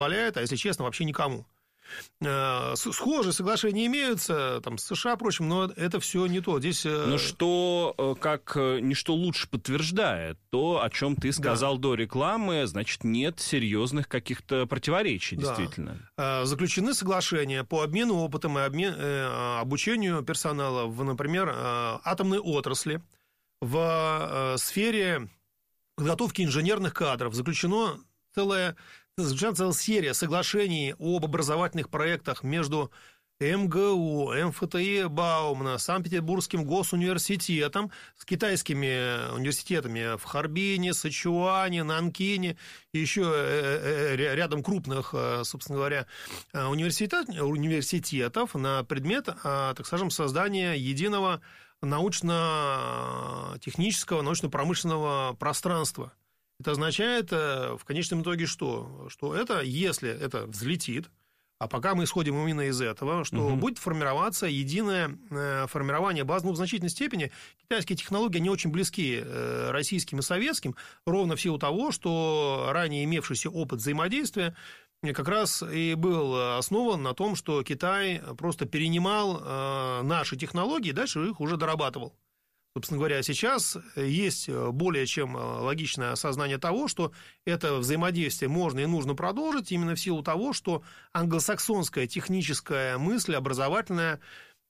позволяет, а если честно, вообще никому. Схожие соглашения имеются, там, с США, прочим, но это все не то. Здесь... Но что, как ничто лучше подтверждает то, о чем ты сказал до рекламы, значит, нет серьезных каких-то противоречий, действительно. Заключены соглашения по обмену опытом и обучению персонала в, например, атомной отрасли, в сфере подготовки инженерных кадров. Заключена целая серия соглашений об образовательных проектах между МГУ, МФТИ Баумана, Санкт-Петербургским госуниверситетом, с университетами в Харбине, Сычуане, Нанкине и еще рядом крупных, собственно говоря, университетов на предмет, так скажем, создания единого научно-технического, научно-промышленного пространства. Это означает в конечном итоге что? Что это, если это взлетит, а пока мы исходим именно из этого, что будет формироваться единое формирование баз, в значительной степени китайские технологии не очень близки российским и советским, ровно в силу того, что ранее имевшийся опыт взаимодействия как раз и был основан на том, что Китай просто перенимал наши технологии и дальше их уже дорабатывал. Собственно говоря, сейчас есть более чем логичное осознание того, что это взаимодействие можно и нужно продолжить именно в силу того, что англосаксонская техническая мысль, образовательная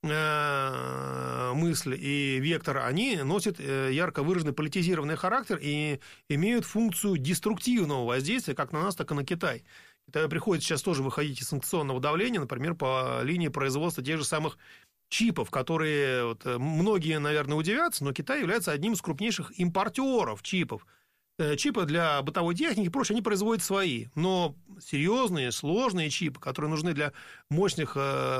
мысль и вектор, они носят ярко выраженный политизированный характер и имеют функцию деструктивного воздействия как на нас, так и на Китай. Китаю приходится сейчас тоже выходить из санкционного давления, например, по линии производства тех же самых чипов, которые многие, наверное, удивятся, но Китай является одним из крупнейших импортеров чипов. Чипы для бытовой техники и прочее, они производят свои, но серьезные, сложные чипы, которые нужны для мощных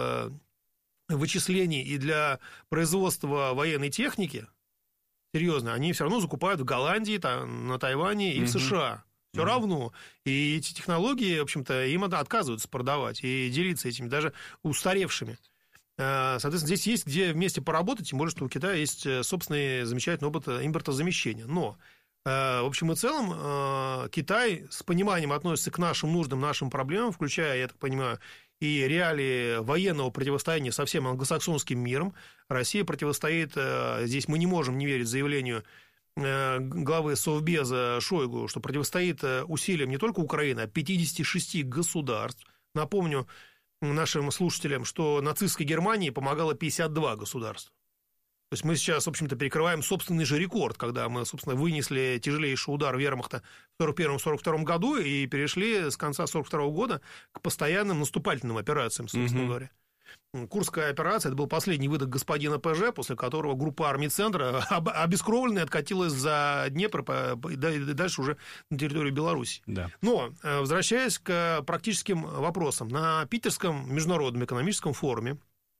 вычислений и для производства военной техники, серьезно, они все равно закупают в Голландии, на Тайване и в США. Все равно. И эти технологии, в общем-то, им отказываются продавать и делиться этими, даже устаревшими. Соответственно, здесь есть где вместе поработать, тем более, что у Китая есть собственный замечательный опыт импортозамещения. Но, в общем и целом, Китай с пониманием относится к нашим нуждам, нашим проблемам, включая, я так понимаю, и реалии военного противостояния со всем англосаксонским миром. Россия противостоит, здесь мы не можем не верить заявлению главы Совбеза Шойгу, что противостоит усилиям не только Украины, а 56 государств. Напомню нашим слушателям, что нацистской Германии помогало 52 государства. То есть мы сейчас, в общем-то, перекрываем собственный же рекорд, когда мы, собственно, вынесли тяжелейший удар вермахта в 1941-1942 году и перешли с конца 1942 года к постоянным наступательным операциям, собственно говоря. Курская операция – это был последний выдох господина ПЖ, после которого группа армий Центра, обескровленная, откатилась за Днепр и дальше уже на территорию Беларуси. Да. Но, возвращаясь к практическим вопросам, на Питерском международном экономическом форуме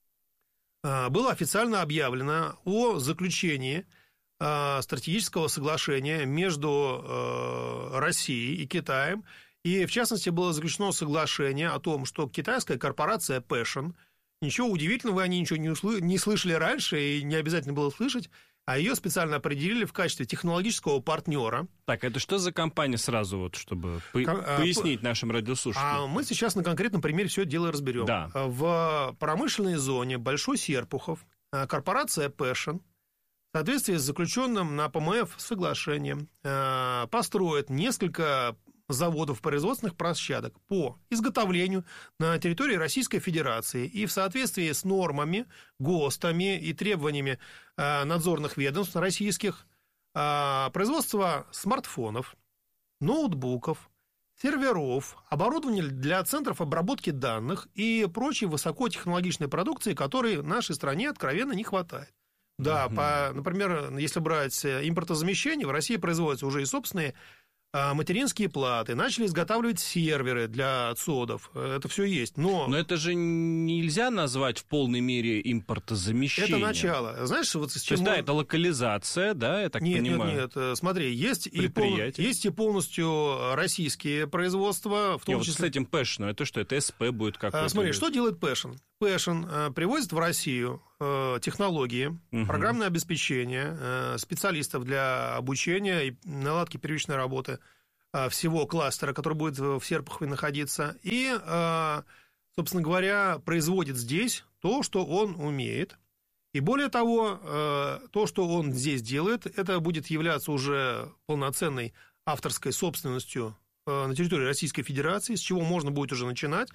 было официально объявлено о заключении стратегического соглашения между Россией и Китаем, и, в частности, было заключено соглашение о том, что китайская корпорация Passion, ничего удивительного, они ничего не слышали раньше, и не обязательно было слышать, а ее специально определили в качестве технологического партнера. Так, это что за компания сразу, вот, чтобы пояснить нашим радиослушателям? Мы сейчас на конкретном примере все это дело разберем. Да. В промышленной зоне Большой Серпухов корпорация Passion в соответствии с заключенным на ПМФ соглашением построит несколько заводов производственных площадок по изготовлению на территории Российской Федерации и в соответствии с нормами, ГОСТами и требованиями надзорных ведомств российских производства смартфонов, ноутбуков, серверов, оборудования для центров обработки данных и прочей высокотехнологичной продукции, которой нашей стране откровенно не хватает. Да, например, если брать импортозамещение, в России производятся уже и собственные материнские платы, начали изготавливать серверы для отсодов. Это все есть. Но это же нельзя назвать в полной мере импортозамещением. Это начало. Знаешь, вот с чем... То есть, да, это локализация, да, я так понимаю? Нет. Смотри, есть и полностью российские производства, в том числе... Вот с этим Passion, это что, это СП будет какой-то? Смотри, что делает Passion? Passion привозит в Россию технологии, программное обеспечение, специалистов для обучения и наладки первичной работы всего кластера, который будет в Серпухове находиться, и, собственно говоря, производит здесь то, что он умеет. И более того, то, что он здесь делает, это будет являться уже полноценной авторской собственностью на территории Российской Федерации, с чего можно будет уже начинать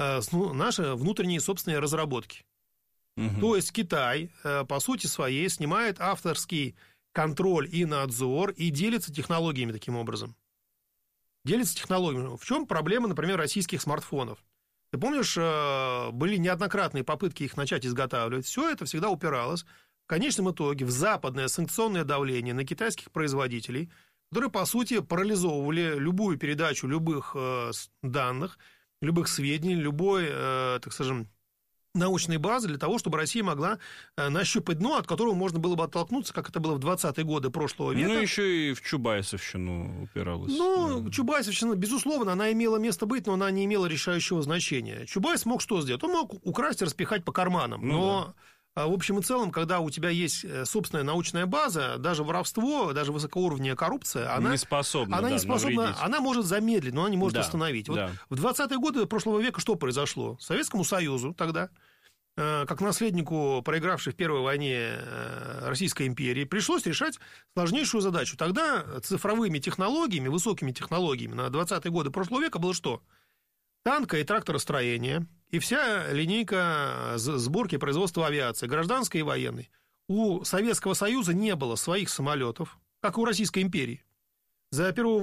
наши внутренние собственные разработки. То есть Китай, по сути своей, снимает авторский контроль и надзор и делится технологиями таким образом. Делится технологиями. В чем проблема, например, российских смартфонов? Ты помнишь, были неоднократные попытки их начать изготавливать. Все это всегда упиралось в конечном итоге в западное санкционное давление на китайских производителей, которые, по сути, парализовывали любую передачу любых данных, любых сведений, любой, так скажем, научной базы для того, чтобы Россия могла нащупать дно, от которого можно было бы оттолкнуться, как это было в 20-е годы прошлого века. Ну, еще и в Чубайсовщину упиралась. Ну, Чубайсовщина, безусловно, она имела место быть, но она не имела решающего значения. Чубайс мог что сделать? Он мог украсть и распихать по карманам, но... В общем и целом, когда у тебя есть собственная научная база, даже воровство, даже высокоуровневая коррупция, она не способна, она может замедлить, но она не может остановить. Вот в 20-е годы прошлого века что произошло? Советскому Союзу тогда, как наследнику проигравшей в Первой войне Российской империи, пришлось решать сложнейшую задачу. Тогда цифровыми технологиями, высокими технологиями на 20-е годы прошлого века было что? Танка и тракторостроение, и вся линейка сборки и производства авиации, гражданской и военной. У Советского Союза не было своих самолетов, как и у Российской империи. За Первую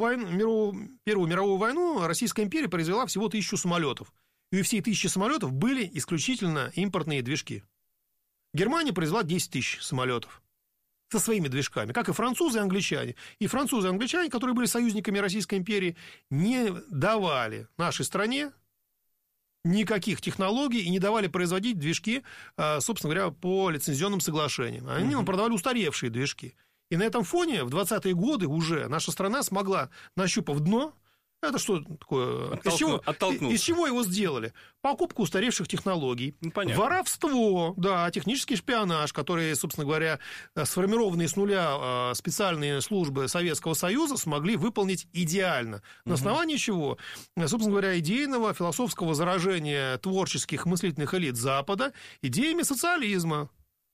мировую войну Российская империя произвела всего 1000 самолетов. И у всей 1000 самолетов были исключительно импортные движки. Германия произвела 10 000 самолетов со своими движками, как и французы и англичане. И французы и англичане, которые были союзниками Российской империи, не давали нашей стране никаких технологий и не давали производить движки, собственно говоря, по лицензионным соглашениям. Они нам продавали устаревшие движки. И на этом фоне в 20-е годы уже наша страна смогла, нащупав дно, это что такое? Из чего его сделали? Покупку устаревших технологий, воровство, да, технический шпионаж, которые, собственно говоря, сформированные с нуля специальные службы Советского Союза смогли выполнить идеально. На основании чего? Собственно говоря, идейного философского заражения творческих мыслительных элит Запада идеями социализма.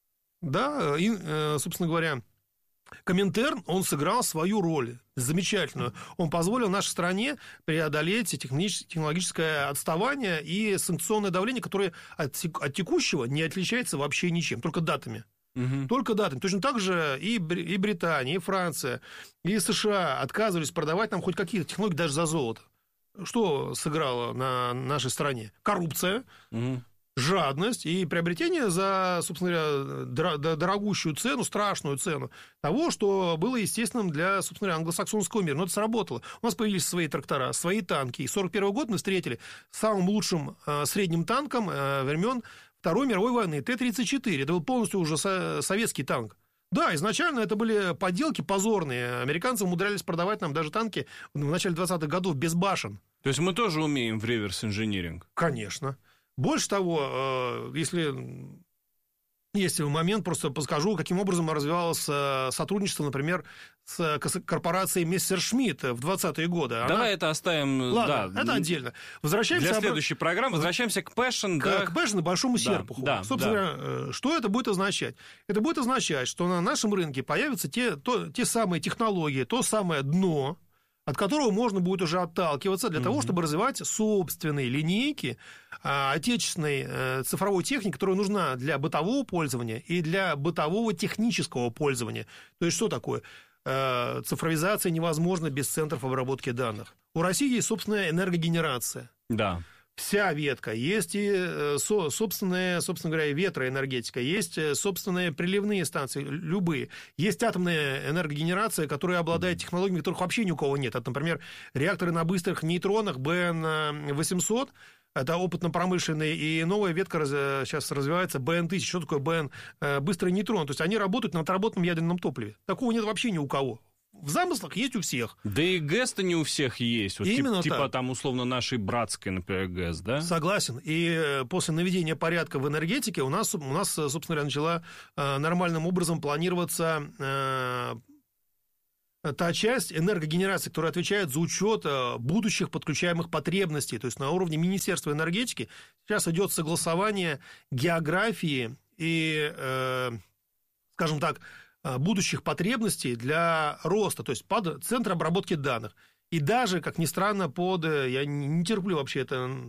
Да, и, собственно говоря, Коминтерн, он сыграл свою роль замечательную. Он позволил нашей стране преодолеть технологическое отставание и санкционное давление, которое от текущего не отличается вообще ничем, только датами. Только датами. Точно так же и Британия, и Франция, и США отказывались продавать нам хоть какие-то технологии даже за золото. Что сыграло на нашей стране? Коррупция. Жадность и приобретение за, собственно говоря, дорогущую цену, страшную цену того, что было естественным для, собственно говоря, англосаксонского мира. Но это сработало. У нас появились свои трактора, свои танки. И 1941 год мы встретили самым лучшим средним танком времен Второй мировой войны, Т-34. Это был полностью уже советский танк. Да, изначально это были подделки позорные. Американцы умудрялись продавать нам даже танки в начале 20-х годов без башен. То есть мы тоже умеем в реверс-инжиниринг? Конечно. Больше того, если есть момент, просто подскажу, каким образом развивалось сотрудничество, например, с корпорацией Мессершмитт в 20-е годы. Давай это оставим. Ладно, это отдельно. Возвращаемся для следующей программы. Возвращаемся к Пэшн. К Пэшн и Большому Серпуху. Собственно говоря, что это будет означать? Это будет означать, что на нашем рынке появятся те самые технологии, то самое дно, от которого можно будет уже отталкиваться для того, чтобы развивать собственные линейки отечественной цифровой техники, которая нужна для бытового пользования и для бытового технического пользования. То есть что такое? Цифровизация невозможна без центров обработки данных. У России есть собственная энергогенерация. Да. Вся ветка. Есть и собственная, собственно говоря, ветроэнергетика, есть собственные приливные станции, любые. Есть атомная энергогенерация, которая обладает технологиями, которых вообще ни у кого нет. Это, например, реакторы на быстрых нейтронах БН-800, это опытно-промышленный, и новая ветка сейчас развивается БН-1000. Что такое БН? Быстрый нейтрон. То есть они работают на отработанном ядерном топливе. Такого нет вообще ни у кого. В замыслах есть у всех. Да и ГЭС-то не у всех есть. Вот именно типа там, условно, нашей братской, например, ГЭС, да? Согласен. И после наведения порядка в энергетике у нас, собственно говоря, начала нормальным образом планироваться та часть энергогенерации, которая отвечает за учет будущих подключаемых потребностей. То есть на уровне Министерства энергетики сейчас идет согласование географии и, скажем так, будущих потребностей для роста, то есть под центр обработки данных. И даже, как ни странно, я не терплю вообще это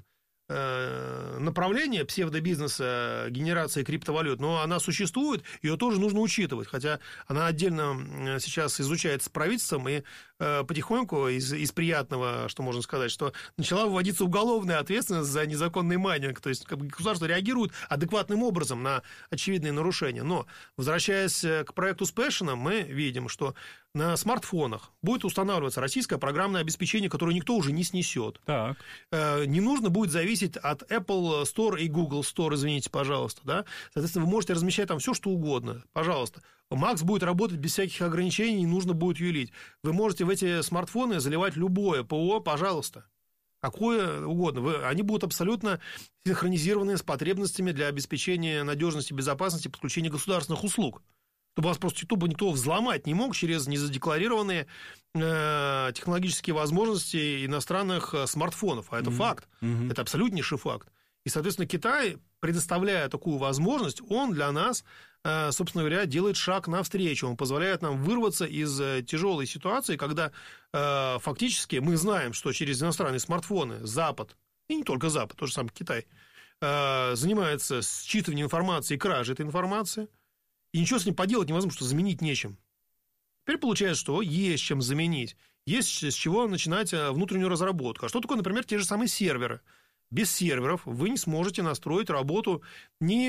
направление псевдобизнеса генерации криптовалют, но она существует, ее тоже нужно учитывать, хотя она отдельно сейчас изучается правительством, и потихоньку из приятного, что можно сказать, что начала выводиться уголовная ответственность за незаконный майнинг, то есть государство реагирует адекватным образом на очевидные нарушения. Но, возвращаясь к проекту Spation, мы видим, что на смартфонах будет устанавливаться российское программное обеспечение, которое никто уже не снесет. Так. Не нужно будет зависеть от Apple Store и Google Store, извините, пожалуйста. Да? Соответственно, вы можете размещать там все, что угодно. Пожалуйста. Max будет работать без всяких ограничений, не нужно будет юлить. Вы можете в эти смартфоны заливать любое ПО, пожалуйста. Какое угодно. Они будут абсолютно синхронизированы с потребностями для обеспечения надежности, безопасности, подключения государственных услуг. Чтобы вас просто тупо никто взломать не мог через незадекларированные технологические возможности иностранных смартфонов. А это факт. Это абсолютнейший факт. И, соответственно, Китай, предоставляя такую возможность, он для нас, собственно говоря, делает шаг навстречу. Он позволяет нам вырваться из тяжелой ситуации, когда фактически мы знаем, что через иностранные смартфоны Запад, и не только Запад, тот же самый Китай, занимается считыванием информации и кражей этой информации. И ничего с ним поделать невозможно, что заменить нечем. Теперь получается, что есть чем заменить. Есть с чего начинать внутреннюю разработку. А что такое, например, те же самые серверы? Без серверов вы не сможете настроить работу ни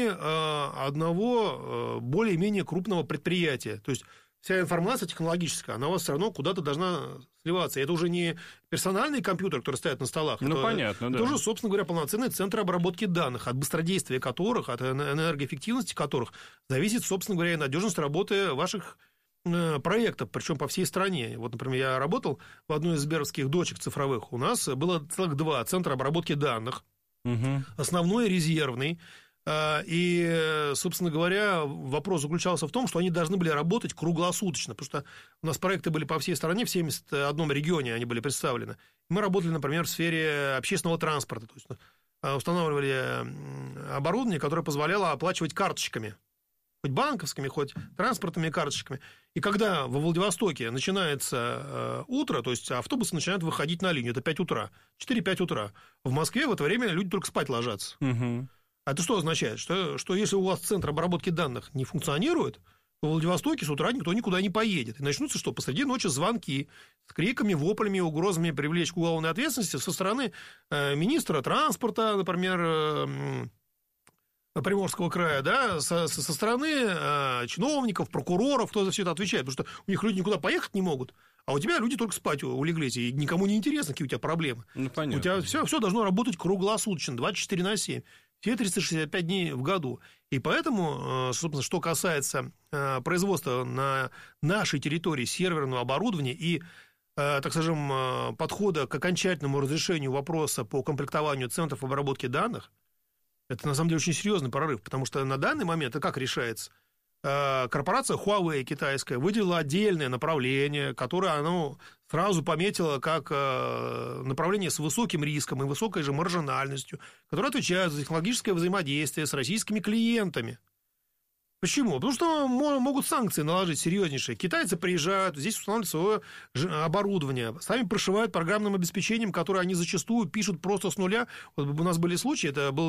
одного более-менее крупного предприятия. То есть вся информация технологическая, она у вас все равно куда-то должна сливаться. И это уже не персональные компьютеры, которые стоят на столах. Ну, понятно, да. Это уже, собственно говоря, полноценные центры обработки данных, от быстродействия которых, от энергоэффективности которых зависит, собственно говоря, и надежность работы ваших проектов, причем по всей стране. Вот, например, я работал в одной из сберовских дочек цифровых. У нас было целых 2 центра обработки данных. Основной, резервный. И, собственно говоря, вопрос заключался в том, что они должны были работать круглосуточно, потому что у нас проекты были по всей стране, в 71 регионе они были представлены. Мы работали, например, в сфере общественного транспорта, то есть устанавливали оборудование, которое позволяло оплачивать карточками, хоть банковскими, хоть транспортными карточками. И когда во Владивостоке начинается утро, то есть автобусы начинают выходить на линию, это 5 утра, 4-5 утра. В Москве в это время люди только спать ложатся. А это что означает? Что если у вас центр обработки данных не функционирует, то в Владивостоке с утра никто никуда не поедет. И начнутся что? Посреди ночи звонки с криками, воплями, угрозами привлечь к уголовной ответственности со стороны министра транспорта, например, Приморского края, да, со стороны чиновников, прокуроров, кто за все это отвечает, потому что у них люди никуда поехать не могут, а у тебя люди только спать улеглись, и никому не интересно, какие у тебя проблемы. Ну, понятно. У тебя все должно работать круглосуточно, 24/7, все 365 дней в году. И поэтому, собственно, что касается производства на нашей территории серверного оборудования и, так скажем, подхода к окончательному разрешению вопроса по комплектованию центров обработки данных, это, на самом деле, очень серьезный прорыв, потому что на данный момент это как решается? Корпорация Huawei китайская выделила отдельное направление, которое она сразу пометила как направление с высоким риском и высокой же маржинальностью, которое отвечает за технологическое взаимодействие с российскими клиентами. Почему? Потому что могут санкции наложить серьезнейшие. Китайцы приезжают, здесь устанавливают свое оборудование, сами прошивают программным обеспечением, которое они зачастую пишут просто с нуля. Вот у нас были случаи, это был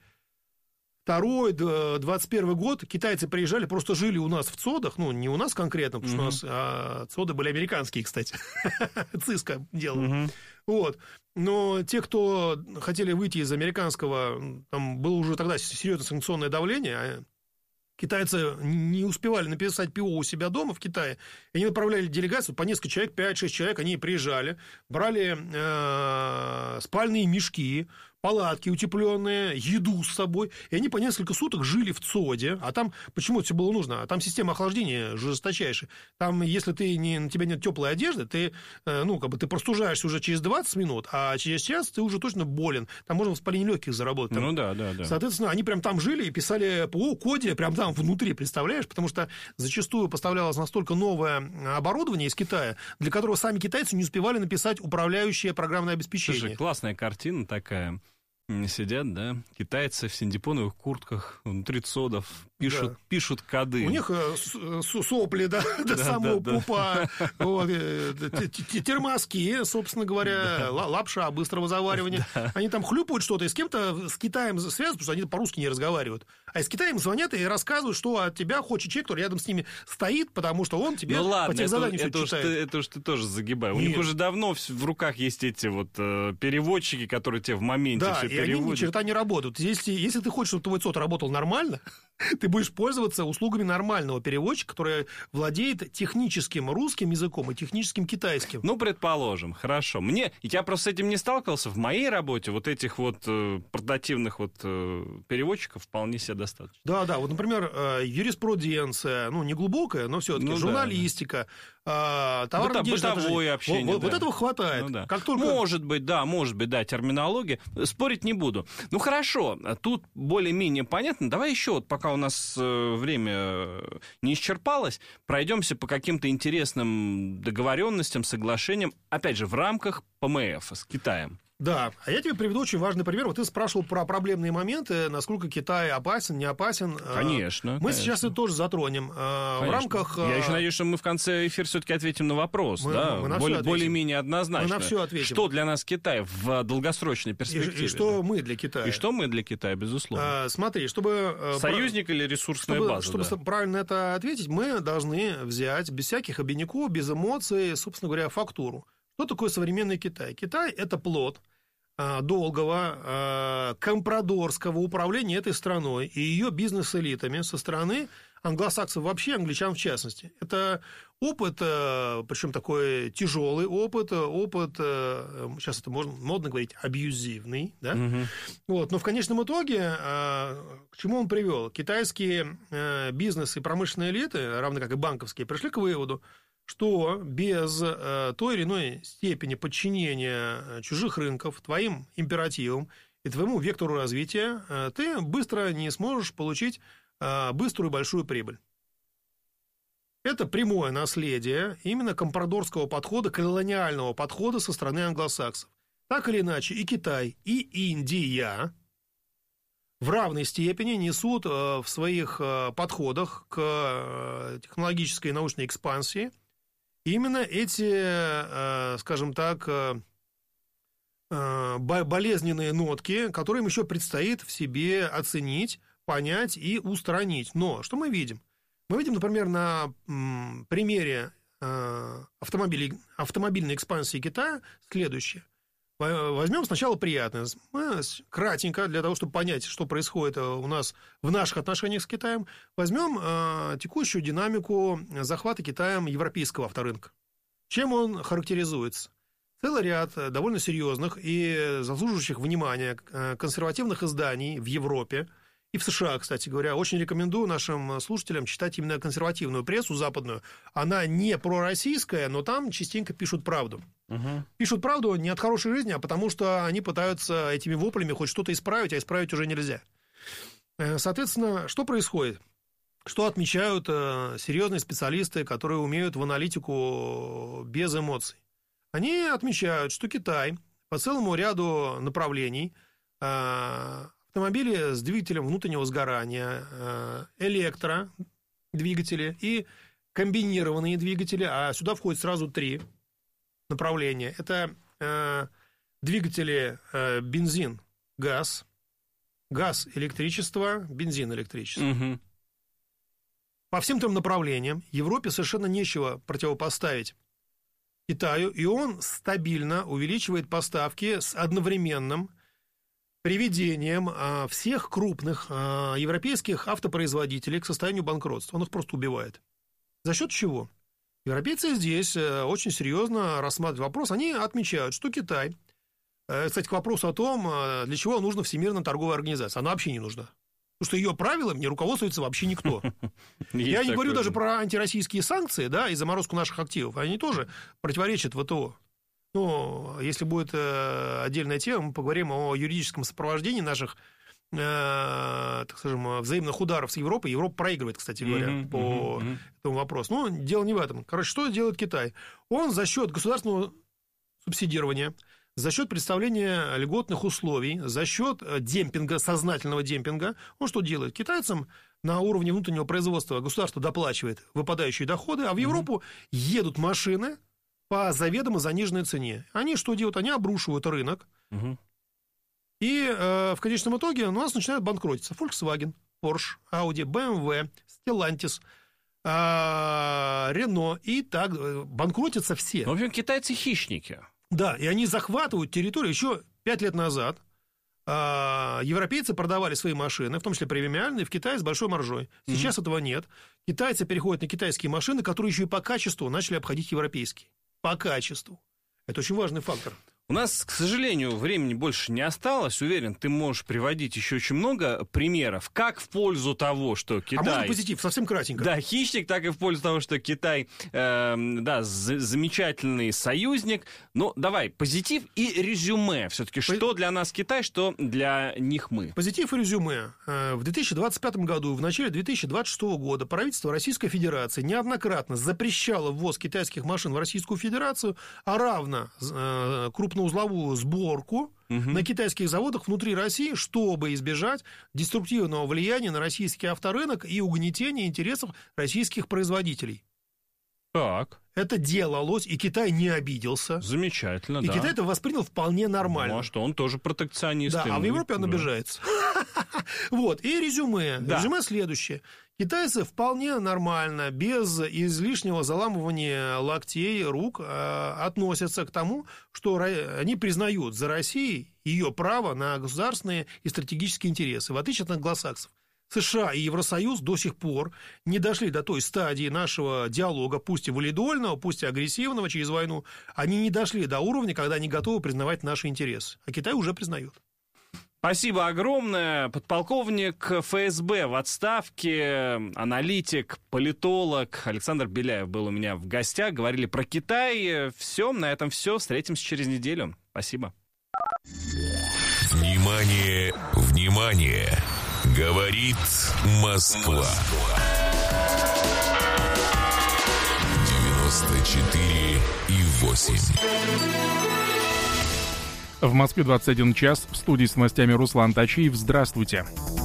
22-21 год, китайцы приезжали, просто жили у нас в ЦОДах, ну, не у нас конкретно, потому что у нас ЦОДы были американские, кстати, ЦИСКО делал. Вот. Но те, кто хотели выйти из американского, там было уже тогда серьезное санкционное давление, китайцы не успевали написать ПО у себя дома в Китае, и они направляли делегацию по несколько человек, 5-6 человек, они приезжали, брали спальные мешки, палатки утепленные, еду с собой, и они по несколько суток жили в ЦОДе, а там, почему это все было нужно? А там система охлаждения жесточайшая. Там, если на тебя нет теплой одежды, ты, ты простужаешься уже через 20 минут, а через час ты уже точно болен. Там можно воспаление легких заработать. Там, да. Соответственно, они прям там жили и писали по коде, прям там внутри, представляешь? Потому что зачастую поставлялось настолько новое оборудование из Китая, для которого сами китайцы не успевали написать управляющее программное обеспечение. Слушай, классная картина такая. Сидят, да, китайцы в синдипоновых куртках, внутри ЦОДов, пишут коды. У них сопли до самого пупа, термоски, собственно говоря, лапша быстрого заваривания. Они там хлюпают что-то, и с кем-то, с Китаем связывают, потому что они по-русски не разговаривают. А из Китая им звонят и рассказывают, что от тебя хочет человек, который рядом с ними стоит, потому что он тебе по техзаданию все читает. Это уж ты тоже загибай. У них уже давно в руках есть эти вот переводчики, которые тебе в моменте все переводят. И они ни черта не работают. Если ты хочешь, чтобы твой ЦОД работал нормально, ты будешь пользоваться услугами нормального переводчика, который владеет техническим русским языком и техническим китайским. Ну, предположим, хорошо. Я просто с этим не сталкивался. В моей работе вот этих вот портативных вот переводчиков вполне себе достаточно. Да. Вот, например, юриспруденция, не глубокая, но все-таки журналистика, бытовое общение. Вот этого хватает. Как только... Может быть, терминология. Спорить не буду. Ну, хорошо, тут более-менее понятно. Давай еще, пока у нас время не исчерпалось, пройдемся по каким-то интересным договоренностям, соглашениям, опять же, в рамках ПМФ с Китаем. Да, а я тебе приведу очень важный пример. Вот ты спрашивал про проблемные моменты, насколько Китай опасен, не опасен. Конечно. Мы сейчас это тоже затронем. В рамках... Я еще надеюсь, что мы в конце эфира все-таки ответим на вопрос. Мы более-менее однозначно. Мы на все ответим. Что для нас Китай в долгосрочной перспективе? И что мы для Китая? И что мы для Китая, безусловно. Смотри, чтобы... Союзник или ресурсная база? Чтобы правильно это ответить, мы должны взять без всяких обиняков, без эмоций, собственно говоря, фактуру. Что такое современный Китай? Китай – это плод долгого компрадорского управления этой страной и ее бизнес-элитами со стороны англосаксов вообще, англичан в частности. Это опыт, причем такой тяжелый опыт, сейчас это можно модно говорить, абьюзивный, да? Вот, но в конечном итоге к чему он привел? Китайские бизнес и промышленные элиты, равно как и банковские, пришли к выводу, что без той или иной степени подчинения чужих рынков твоим императивам и твоему вектору развития ты быстро не сможешь получить быструю и большую прибыль. Это прямое наследие именно компрадорского подхода, колониального подхода со стороны англосаксов. Так или иначе, и Китай, и Индия в равной степени несут в своих подходах к технологической и научной экспансии именно эти, скажем так, болезненные нотки, которые им еще предстоит в себе оценить, понять и устранить. Но что мы видим? Мы видим, например, на примере автомобильной экспансии Китая следующее. Возьмем сначала приятное. Мы кратенько, для того, чтобы понять, что происходит у нас в наших отношениях с Китаем, возьмем текущую динамику захвата Китаем европейского авторынка. Чем он характеризуется? Целый ряд довольно серьезных и заслуживающих внимания консервативных изданий в Европе и в США, кстати говоря. Очень рекомендую нашим слушателям читать именно консервативную прессу западную. Она не пророссийская, но там частенько пишут правду. Пишут правду не от хорошей жизни, а потому что они пытаются этими воплями хоть что-то исправить, а исправить уже нельзя. Соответственно, что происходит? Что отмечают серьезные специалисты, которые умеют в аналитику без эмоций? Они отмечают, что Китай по целому ряду направлений, автомобили с двигателем внутреннего сгорания, электродвигатели и комбинированные двигатели, а сюда входит сразу 3 направления. Это двигатели бензин, газ, электричество, бензин, электричество. По всем 3 направлениям Европе совершенно нечего противопоставить Китаю, и он стабильно увеличивает поставки с одновременным приведением всех крупных европейских автопроизводителей к состоянию банкротства. Он их просто убивает. За счет чего? Европейцы здесь очень серьезно рассматривают вопрос. Они отмечают, что Китай Кстати, к вопросу о том, для чего нужна Всемирная торговая организация. Она вообще не нужна. Потому что ее правилами не руководствуется вообще никто. Я не говорю даже про антироссийские санкции, да, и заморозку наших активов. Они тоже противоречат ВТО. Но если будет отдельная тема, мы поговорим о юридическом сопровождении наших, так скажем, взаимных ударов с Европой. Европа проигрывает, кстати говоря, по этому вопросу. Но дело не в этом. Короче, что делает Китай? Он за счет государственного субсидирования, за счет представления льготных условий, за счет демпинга, сознательного демпинга, он что делает? Китайцам на уровне внутреннего производства государство доплачивает выпадающие доходы, а в Европу едут машины по заведомо заниженной цене. Они что делают? Они обрушивают рынок. И в конечном итоге у нас начинают банкротиться Volkswagen, Porsche, Audi, BMW, Stellantis, Renault и так банкротятся все. В общем, китайцы хищники. Да, и они захватывают территорию. Еще 5 лет назад европейцы продавали свои машины, в том числе премиальные, в Китае с большой маржой. Сейчас этого нет. Китайцы переходят на китайские машины, которые еще и по качеству начали обходить европейские. По качеству. Это очень важный фактор. У нас, к сожалению, времени больше не осталось. Уверен, ты можешь приводить еще очень много примеров, как в пользу того, что Китай... А можно позитив, совсем кратенько. Да, хищник, так и в пользу того, что Китай, замечательный союзник. Ну, давай, позитив и резюме. Все-таки, что для нас Китай, что для них мы. Позитив и резюме. В 2025 году, в начале 2026 года правительство Российской Федерации неоднократно запрещало ввоз китайских машин в Российскую Федерацию, а равно крупноузловую сборку на китайских заводах внутри России, чтобы избежать деструктивного влияния на российский авторынок и угнетения интересов российских производителей. Так. Это делалось, и Китай не обиделся. Замечательно, и Китай это воспринял вполне нормально. Ну, а что, он тоже протекционист. Да, а в Европе он обижается. Вот, и резюме. Резюме следующее. Китайцы вполне нормально, без излишнего заламывания локтей, рук, относятся к тому, что они признают за Россией ее право на государственные и стратегические интересы, в отличие от англосаксов. США и Евросоюз до сих пор не дошли до той стадии нашего диалога, пусть и валидольного, пусть и агрессивного через войну. Они не дошли до уровня, когда они готовы признавать наши интересы. А Китай уже признает. Спасибо огромное. Подполковник ФСБ в отставке, аналитик, политолог Александр Беляев был у меня в гостях. Говорили про Китай. Все, на этом все. Встретимся через неделю. Спасибо. Внимание, внимание! Говорит Москва. 94,8. В Москве 21 час. В студии с новостями Руслан Тачиев. Здравствуйте.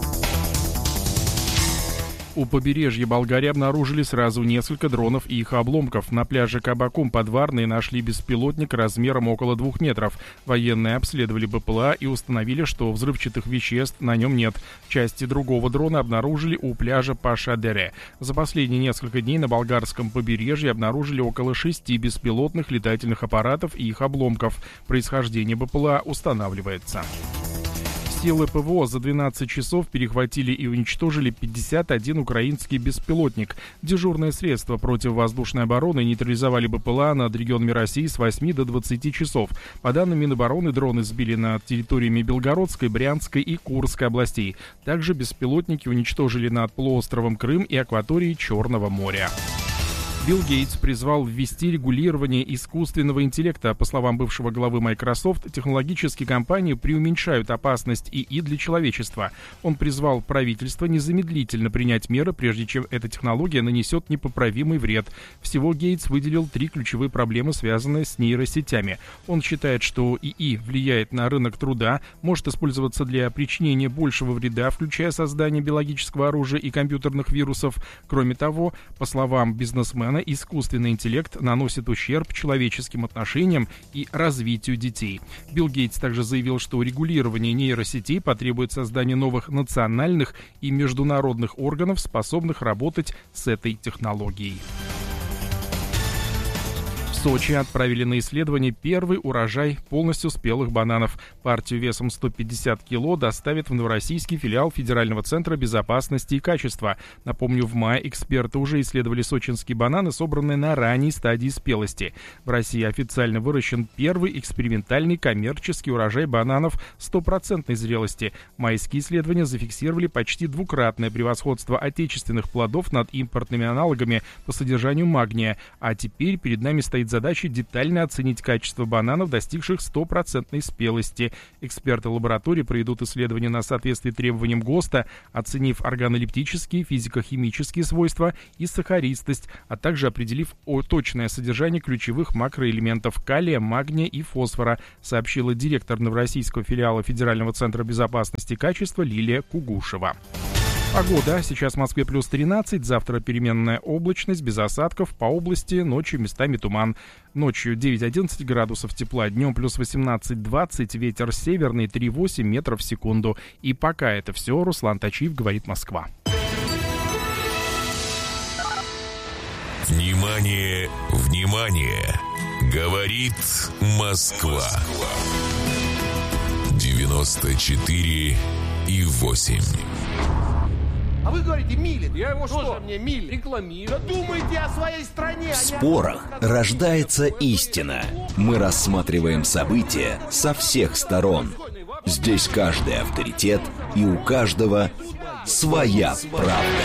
У побережья Болгарии обнаружили сразу несколько дронов и их обломков. На пляже Кабакум под Варной нашли беспилотник размером около 2 метров. Военные обследовали БПЛА и установили, что взрывчатых веществ на нем нет. Части другого дрона обнаружили у пляжа Пашадере. За последние несколько дней на болгарском побережье обнаружили около 6 беспилотных летательных аппаратов и их обломков. Происхождение БПЛА устанавливается. Силы ПВО за 12 часов перехватили и уничтожили 51 украинский беспилотник. Дежурное средство противовоздушной обороны нейтрализовали БПЛА над регионами России с 8 до 20 часов. По данным Минобороны, дроны сбили над территориями Белгородской, Брянской и Курской областей. Также беспилотники уничтожили над полуостровом Крым и акваторией Черного моря. Билл Гейтс призвал ввести регулирование искусственного интеллекта. По словам бывшего главы Microsoft, технологические компании преуменьшают опасность ИИ для человечества. Он призвал правительство незамедлительно принять меры, прежде чем эта технология нанесет непоправимый вред. Всего Гейтс выделил 3 ключевые проблемы, связанные с нейросетями. Он считает, что ИИ влияет на рынок труда, может использоваться для причинения большего вреда, включая создание биологического оружия и компьютерных вирусов. Кроме того, по словам бизнесмена, искусственный интеллект наносит ущерб человеческим отношениям и развитию детей. Билл Гейтс также заявил, что регулирование нейросетей потребует создания новых национальных и международных органов, способных работать с этой технологией. В Сочи отправили на исследование первый урожай полностью спелых бананов. Партию весом 150 кило доставят в новороссийский филиал Федерального центра безопасности и качества. Напомню, в мае эксперты уже исследовали сочинские бананы, собранные на ранней стадии спелости. В России официально выращен первый экспериментальный коммерческий урожай бананов 100% зрелости. Майские исследования зафиксировали почти двукратное превосходство отечественных плодов над импортными аналогами по содержанию магния. А теперь перед нами стоит задача детально оценить качество бананов, достигших 100% спелости. Эксперты лаборатории проведут исследования на соответствие требованиям ГОСТа, оценив органолептические, физико-химические свойства и сахаристость, а также определив точное содержание ключевых макроэлементов калия, магния и фосфора, сообщила директор новороссийского филиала Федерального центра безопасности и качества Лилия Кугушева. Погода. Сейчас в Москве плюс 13, завтра переменная облачность, без осадков, по области ночью местами туман. Ночью 9-11 градусов тепла, днем плюс 18-20, ветер северный 3,8 метров в секунду. И пока это все, Руслан Тачиев, говорит Москва. Внимание, внимание! Говорит Москва. 94,8. А вы говорите, Милин. Я его Тоже что? мне Милин. Рекламирую. Да думайте о своей стране. В спорах рождается истина. Мы рассматриваем события со всех сторон. Здесь каждый авторитет, и у каждого своя правда.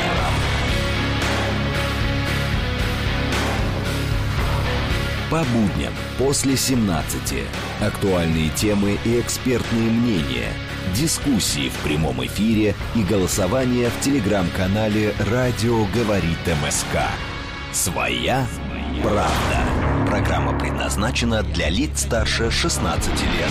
По будням после 17. Актуальные темы и экспертные мнения. Дискуссии в прямом эфире и голосование в телеграм-канале «Радио говорит МСК». «Своя правда». Программа предназначена для лиц старше 16 лет.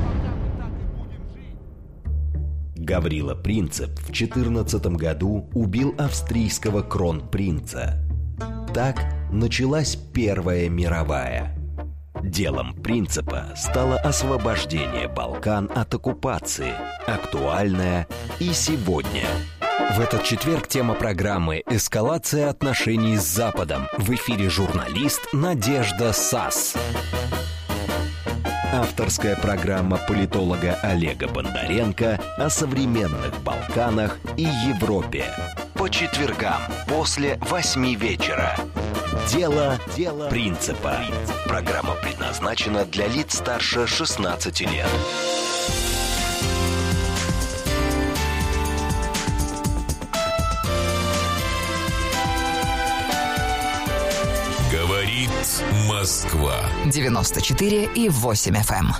Гаврила Принцип в 14 году убил австрийского кронпринца. Так началась Первая мировая. Делом Принципа стало освобождение Балкан от оккупации, актуальное и сегодня. В этот четверг тема программы «Эскалация отношений с Западом». В эфире журналист Надежда Сас. Авторская программа политолога Олега Бондаренко о современных Балканах и Европе. По четвергам после 8 вечера. Дело Принципа. Программа предназначена для лиц старше 16 лет. Говорит Москва. 94,8 FM.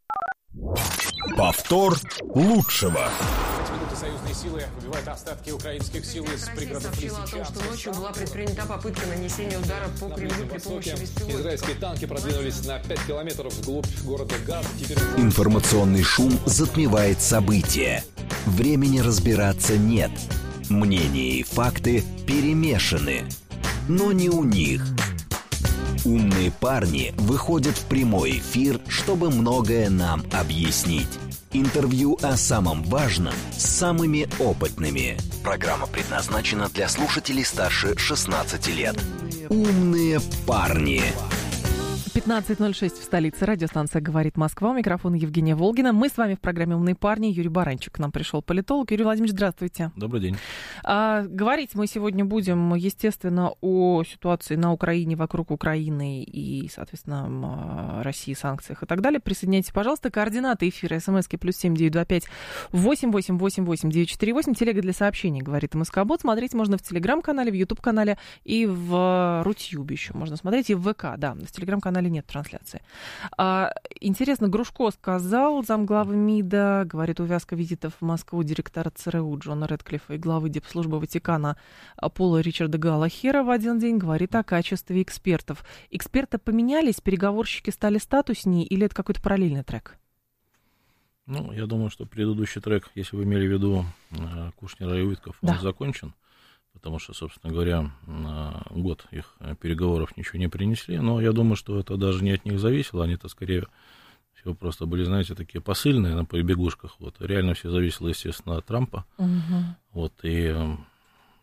Повтор лучшего. Союзные силы выбивают остатки украинских сил из пригородов сообщила о том, что ночью была предпринята попытка нанесения удара по Кремлю при помощи беспилотников. Израильские танки продвинулись на 5 километров вглубь города Газ. Информационный шум затмевает события. Времени разбираться нет. Мнения и факты перемешаны. Но не у них. Умные парни выходят в прямой эфир, чтобы многое нам объяснить. Интервью о самом важном с самыми опытными. Программа предназначена для слушателей старше 16 лет. Умные парни. 15:06 в столице. Радиостанция «Говорит Москва». У микрофона Евгения Волгина. Мы с вами в программе «Умные парни». Юрий Баранчик к нам пришел, политолог. Юрий Владимирович, здравствуйте. Добрый день. Говорить мы сегодня будем, естественно, о ситуации на Украине, вокруг Украины и, соответственно, России, санкциях и так далее. Присоединяйтесь, пожалуйста. Координаты эфира. СМСки +7 925 8888 948. Телега для сообщений «Говорит МСК-бот». Смотреть можно в Телеграм-канале, в Ютуб-канале и в Рутьюбе еще можно смотреть. И в ВК, да. В Телеграм-канале нет трансляции. Интересно, Грушко сказал, замглавы МИДа, говорит, увязка визитов в Москву директора ЦРУ Джона Рэдклиффа и главы Дипслужбы Ватикана Пола Ричарда Галлахера в один день, говорит о качестве экспертов. Эксперты поменялись, переговорщики стали статуснее, или это какой-то параллельный трек? Ну, я думаю, что предыдущий трек, если вы имели в виду Кушнера и Уитков, он закончен. Потому что, собственно говоря, год их переговоров ничего не принесли. Но я думаю, что это даже не от них зависело. Они-то, скорее всего, просто были, знаете, такие посыльные на побегушках. Вот. Реально все зависело, естественно, от Трампа. Вот. И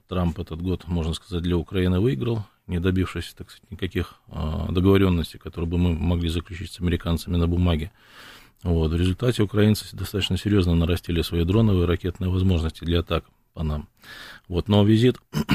Трамп этот год, можно сказать, для Украины выиграл, не добившись, так сказать, никаких договоренностей, которые бы мы могли заключить с американцами на бумаге. Вот. В результате украинцы достаточно серьезно нарастили свои дроновые и ракетные возможности для атак по нам. Вот. Но визит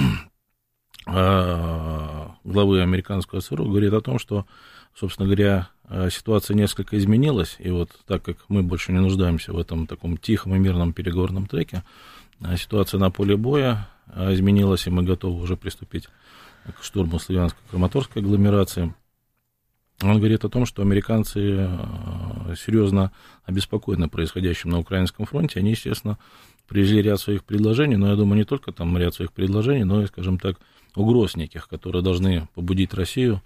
главы американского ЦРУ говорит о том, что, собственно говоря, ситуация несколько изменилась, и вот так как мы больше не нуждаемся в этом таком тихом и мирном переговорном треке, ситуация на поле боя изменилась, и мы готовы уже приступить к штурму Славянско-Краматорской агломерации. Он говорит о том, что американцы серьезно обеспокоены происходящим на украинском фронте. Они, естественно, привезли ряд своих предложений, но я думаю, не только там ряд своих предложений, но и, скажем так, угроз неких, которые должны побудить Россию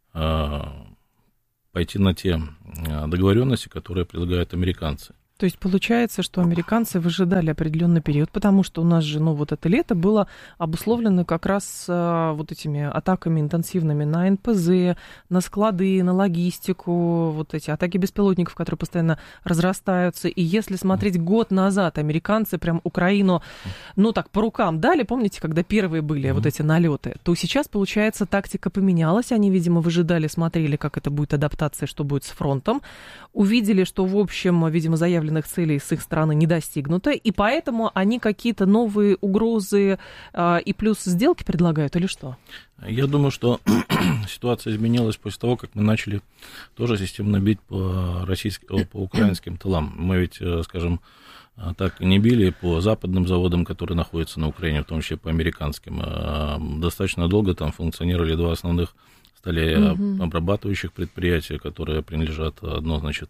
пойти на те договоренности, которые предлагают американцы. То есть получается, что американцы выжидали определенный период, потому что у нас же, вот это лето было обусловлено как раз вот этими атаками интенсивными на НПЗ, на склады, на логистику, вот эти атаки беспилотников, которые постоянно разрастаются. И если смотреть год назад, американцы прям Украину, так, по рукам дали, помните, когда первые были вот эти налеты, то сейчас, получается, тактика поменялась. Они, видимо, выжидали, смотрели, как это будет адаптация, что будет с фронтом. Увидели, что, в общем, видимо, заявленных целей с их стороны не достигнуто, и поэтому они какие-то новые угрозы и плюс сделки предлагают, или что? Я думаю, что ситуация изменилась после того, как мы начали тоже системно бить по украинским тылам. Мы ведь, скажем, так не били по западным заводам, которые находятся на Украине, в том числе по американским. Достаточно долго там функционировали два основных обрабатывающих предприятия, которые принадлежат, одно, значит,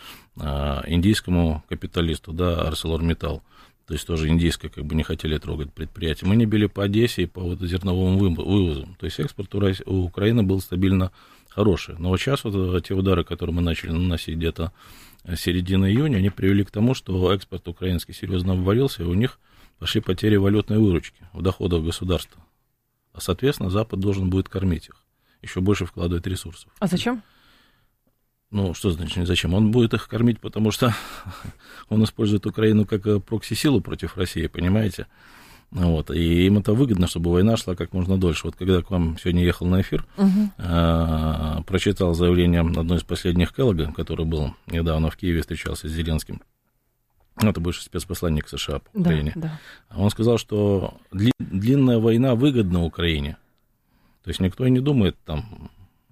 индийскому капиталисту, да, ArcelorMittal, то есть тоже индийское, не хотели трогать предприятие. Мы не били по Одессе и по зерновым вывозам, то есть экспорт у Украины был стабильно хороший. Но вот сейчас те удары, которые мы начали наносить где-то с середины июня, они привели к тому, что экспорт украинский серьезно обвалился, и у них пошли потери валютной выручки в доходах государства. А, соответственно, Запад должен будет кормить их, еще больше вкладывать ресурсов. А зачем? Что значит зачем? Он будет их кормить, потому что он использует Украину как прокси-силу против России, понимаете? Вот. И им это выгодно, чтобы война шла как можно дольше. Вот когда к вам сегодня ехал на эфир, прочитал заявление одной из последних Келлога, который был недавно в Киеве, встречался с Зеленским. Это бывший спецпосланник США по Украине. Да. Он сказал, что длинная война выгодна Украине. То есть никто и не думает там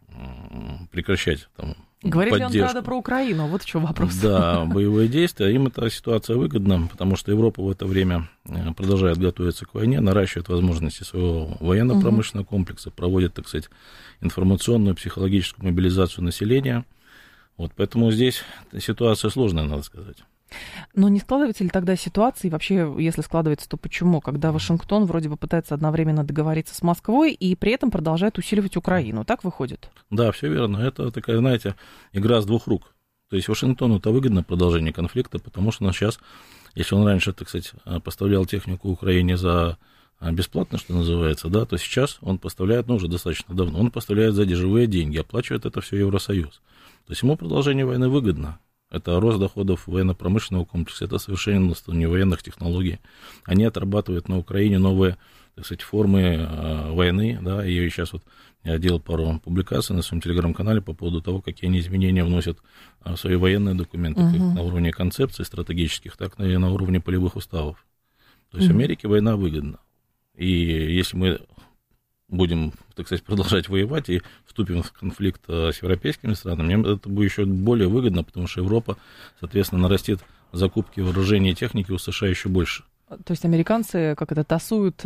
прекращать там говорит поддержку. Ли он правда про Украину? Вот в чем вопрос. Да, боевые действия. Им эта ситуация выгодна, потому что Европа в это время продолжает готовиться к войне, наращивает возможности своего военно-промышленного комплекса, проводит, так сказать, информационную, психологическую мобилизацию населения. Вот, поэтому здесь ситуация сложная, надо сказать. Но не складывается ли тогда ситуация, и вообще, если складывается, то почему, когда Вашингтон вроде бы пытается одновременно договориться с Москвой и при этом продолжает усиливать Украину? Так выходит? Да, все верно. Это такая, знаете, игра с двух рук. То есть Вашингтону это выгодно продолжение конфликта, потому что сейчас, если он раньше, так сказать, поставлял технику Украине за бесплатно, что называется, да, то сейчас он поставляет, уже достаточно давно, он поставляет за дешевые деньги, оплачивает это все Евросоюз. То есть ему продолжение войны выгодно. Это рост доходов военно-промышленного комплекса, это совершенствование военных технологий. Они отрабатывают на Украине новые, так сказать, формы войны, да, и сейчас вот я делал пару публикаций на своем телеграм-канале по поводу того, какие они изменения вносят в свои военные документы, как на уровне концепций стратегических, так и на уровне полевых уставов. То есть Америке война выгодна. И если мы будем, так сказать, продолжать воевать и вступим в конфликт с европейскими странами, это будет еще более выгодно, потому что Европа, соответственно, нарастит закупки вооружений и техники у США еще больше. То есть американцы тасуют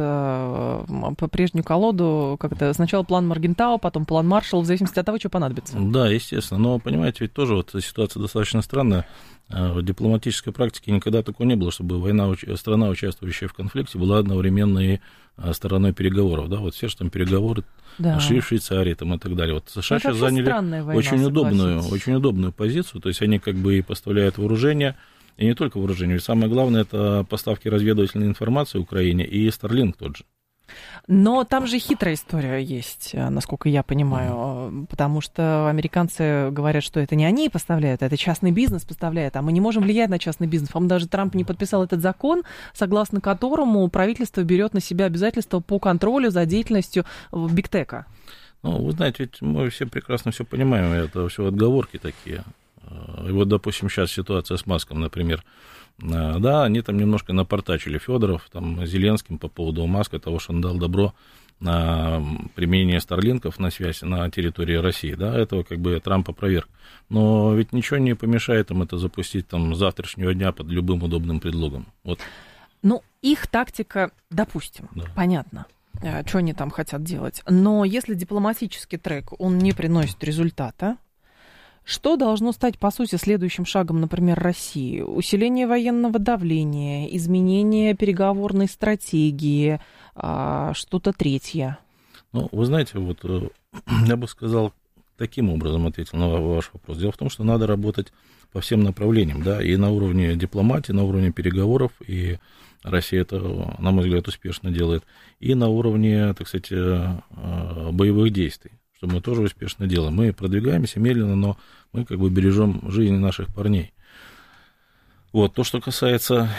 по прежнюю колоду, сначала план Моргентау, потом план Маршалл, в зависимости от того, что понадобится. Да, естественно, но, понимаете, ведь тоже вот ситуация достаточно странная. В дипломатической практике никогда такого не было, чтобы страна, участвующая в конфликте, была одновременно и стороной переговоров. Да? Вот все же там переговоры шли в Швейцарии там, и так далее. Вот США сейчас заняли война, очень удобную позицию, то есть они и поставляют вооружение, и не только вооружение, ведь самое главное это поставки разведывательной информации Украине и Starlink тот же. Но там же хитрая история есть, насколько я понимаю, потому что американцы говорят, что это не они поставляют, это частный бизнес поставляет, а мы не можем влиять на частный бизнес. По-моему, даже Трамп не подписал этот закон, согласно которому правительство берет на себя обязательства по контролю за деятельностью бигтека. Ну, вы знаете, ведь мы все прекрасно все понимаем, это все отговорки такие. И вот, допустим, сейчас ситуация с Маском, например. Да, они там немножко напортачили Федоров, там, Зеленским по поводу Маска, того, что он дал добро на применение старлинков на связь на территории России, да, этого как бы Трамп опроверг. Но ведь ничего не помешает им это запустить там с завтрашнего дня под любым удобным предлогом. Вот. Ну, их тактика, допустим, да. Понятно, что они там хотят делать. Но если дипломатический трек, он не приносит результата, что должно стать, по сути, следующим шагом, например, России? Усиление военного давления, изменение переговорной стратегии, что-то третье? Ну, вы знаете, вот я бы сказал, таким образом ответил на ваш вопрос. Дело в том, что надо работать по всем направлениям, да, и на уровне дипломатии, на уровне переговоров, и Россия это, на мой взгляд, успешно делает, и на уровне, так сказать, боевых действий, что мы тоже успешно делаем. Мы продвигаемся медленно, но мы как бы бережем жизни наших парней. Вот, то, что касается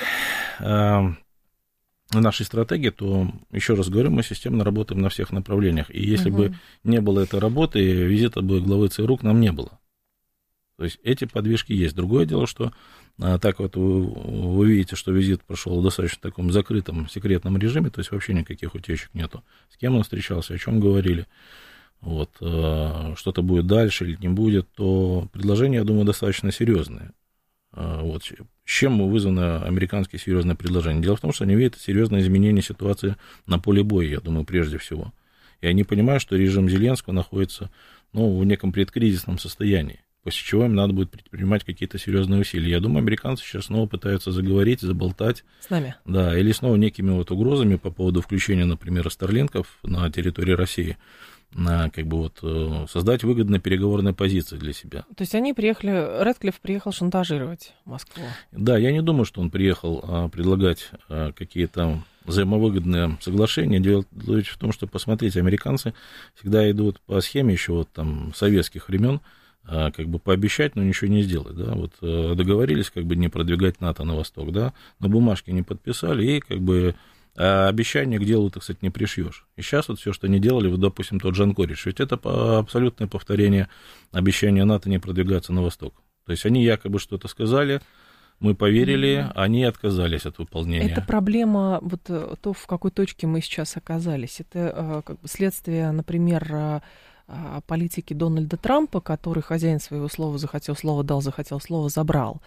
нашей стратегии, то, еще раз говорю, мы системно работаем на всех направлениях. И если бы не было этой работы, визита бы главы ЦРУ к нам не было. То есть эти подвижки есть. Другое дело, что так вот вы видите, что визит прошел в достаточно таком закрытом, секретном режиме, то есть вообще никаких утечек нету. С кем он встречался, о чем говорили. Вот, что-то будет дальше или не будет, то предложение, я думаю, достаточно серьезное. Вот, с чем вызвано американские серьезные предложения? Дело в том, что они видят серьезное изменение ситуации на поле боя, я думаю, прежде всего. И они понимают, что режим Зеленского находится, ну, в неком предкризисном состоянии, после чего им надо будет предпринимать какие-то серьезные усилия. Я думаю, американцы сейчас снова пытаются заговорить, заболтать. С нами. Да, или снова некими вот угрозами по поводу включения, например, старлинков на территории России, на, как бы вот, создать выгодные переговорные позиции для себя. То есть они приехали, Рэдклифф приехал шантажировать Москву? Да, я не думаю, что он приехал предлагать какие-то взаимовыгодные соглашения. Дело в том, что, посмотрите, американцы всегда идут по схеме еще вот там советских времен, как бы пообещать, но ничего не сделать, да, вот договорились как бы не продвигать НАТО на восток, да, на бумажке не подписали, и как бы обещания к делу, так сказать, не пришьешь. И сейчас вот все, что они делали, вот, допустим, тот же Анкоридж, ведь это абсолютное повторение обещания НАТО не продвигаться на восток. То есть они якобы что-то сказали, мы поверили, они отказались от выполнения. Это проблема, вот то, в какой точке мы сейчас оказались. Это как бы следствие, например, политики Дональда Трампа, который хозяин своего слова, захотел слово дал, захотел слово забрал.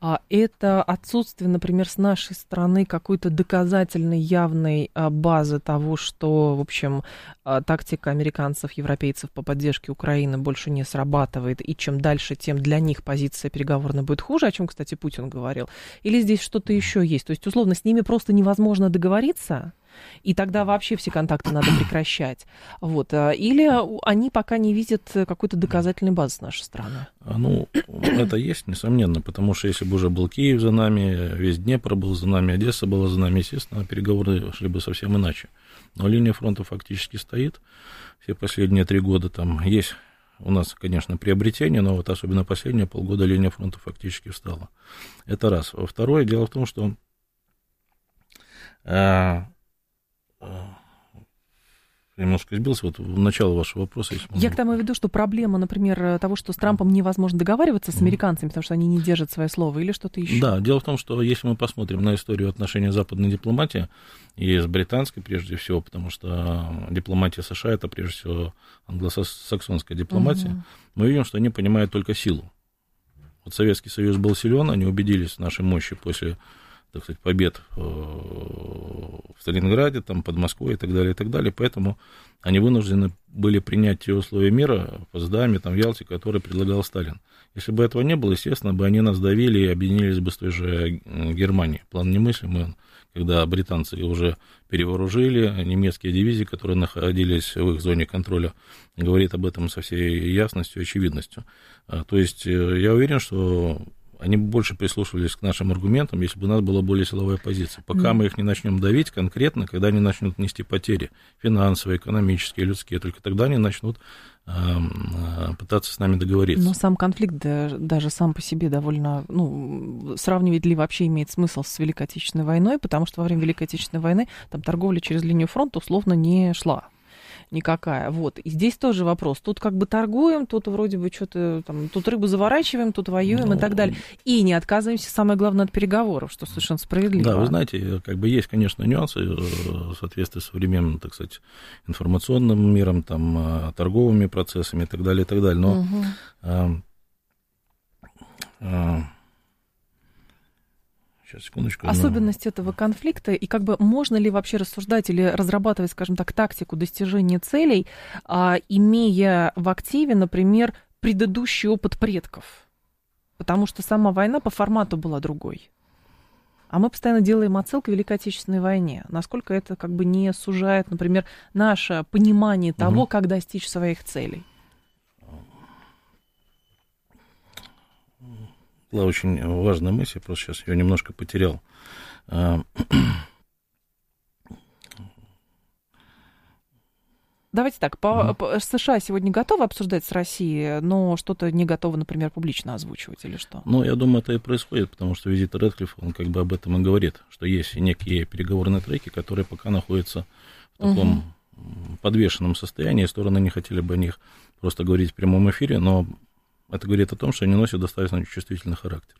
Это отсутствие, например, с нашей стороны какой-то доказательной явной базы того, что, в общем, тактика американцев, европейцев по поддержке Украины больше не срабатывает, и чем дальше, тем для них позиция переговорная будет хуже, о чем, кстати, Путин говорил. Или здесь что-то еще есть? То есть, условно, с ними просто невозможно договориться, и тогда вообще все контакты надо прекращать. Вот. Или они пока не видят какой-то доказательной базы с нашей стороны? Ну, это есть, несомненно, потому что если бы уже был Киев за нами, весь Днепр был за нами, Одесса была за нами, естественно, переговоры шли бы совсем иначе. Но линия фронта фактически стоит. Все последние 3 года там есть у нас, конечно, приобретение, но вот особенно последние полгода линия фронта фактически встала. Это раз. Второе, дело в том, что я немножко сбился, вот в начало вашего вопроса. Я к тому веду, что проблема, например, того, что с Трампом невозможно договариваться с американцами, потому что они не держат свое слово, или что-то еще? Да, дело в том, что если мы посмотрим на историю отношений западной дипломатии, и с британской прежде всего, потому что дипломатия США — это прежде всего англосаксонская дипломатия, мы видим, что они понимают только силу. Вот Советский Союз был силен, они убедились в нашей мощи после, так сказать, побед в Сталинграде, там, под Москвой и так далее, поэтому они вынуждены были принять те условия мира в Потсдаме, там, в Ялте, которые предлагал Сталин. Если бы этого не было, естественно, бы они нас давили и объединились бы с той же Германией. План немыслимый, когда британцы уже перевооружили, немецкие дивизии, которые находились в их зоне контроля, говорит об этом со всей ясностью и очевидностью. То есть я уверен, что они бы больше прислушивались к нашим аргументам, если бы у нас была более силовая позиция. Пока мы их не начнем давить конкретно, когда они начнут нести потери финансовые, экономические, людские, только тогда они начнут пытаться с нами договориться. Но сам конфликт даже сам по себе довольно... сравнивать ли вообще имеет смысл с Великой Отечественной войной, потому что во время Великой Отечественной войны там торговля через линию фронта условно не шла. Никакая. Вот. И здесь тоже вопрос. Тут как бы торгуем, тут вроде бы что-то там, тут рыбу заворачиваем, тут воюем и так далее. И не отказываемся, самое главное, от переговоров, что совершенно справедливо. Да, вы знаете, как бы есть, конечно, нюансы в соответствии с современным, так сказать, информационным миром, там, торговыми процессами и так далее, и так далее. Но сейчас, секундочку. Особенность этого конфликта, и как бы можно ли вообще рассуждать или разрабатывать, скажем так, тактику достижения целей, имея в активе, например, предыдущий опыт предков? Потому что сама война по формату была другой. А мы постоянно делаем отсылку к Великой Отечественной войне. Насколько это как бы не сужает, например, наше понимание того, как достичь своих целей? Была очень важная мысль, я просто сейчас ее немножко потерял. Давайте так, США сегодня готовы обсуждать с Россией, но что-то не готовы, например, публично озвучивать или что? Ну, я думаю, это и происходит, потому что визит Рэдклиффа, он как бы об этом и говорит, что есть некие переговорные треки, которые пока находятся в таком подвешенном состоянии, стороны не хотели бы о них просто говорить в прямом эфире, но это говорит о том, что они носят достаточно чувствительный характер.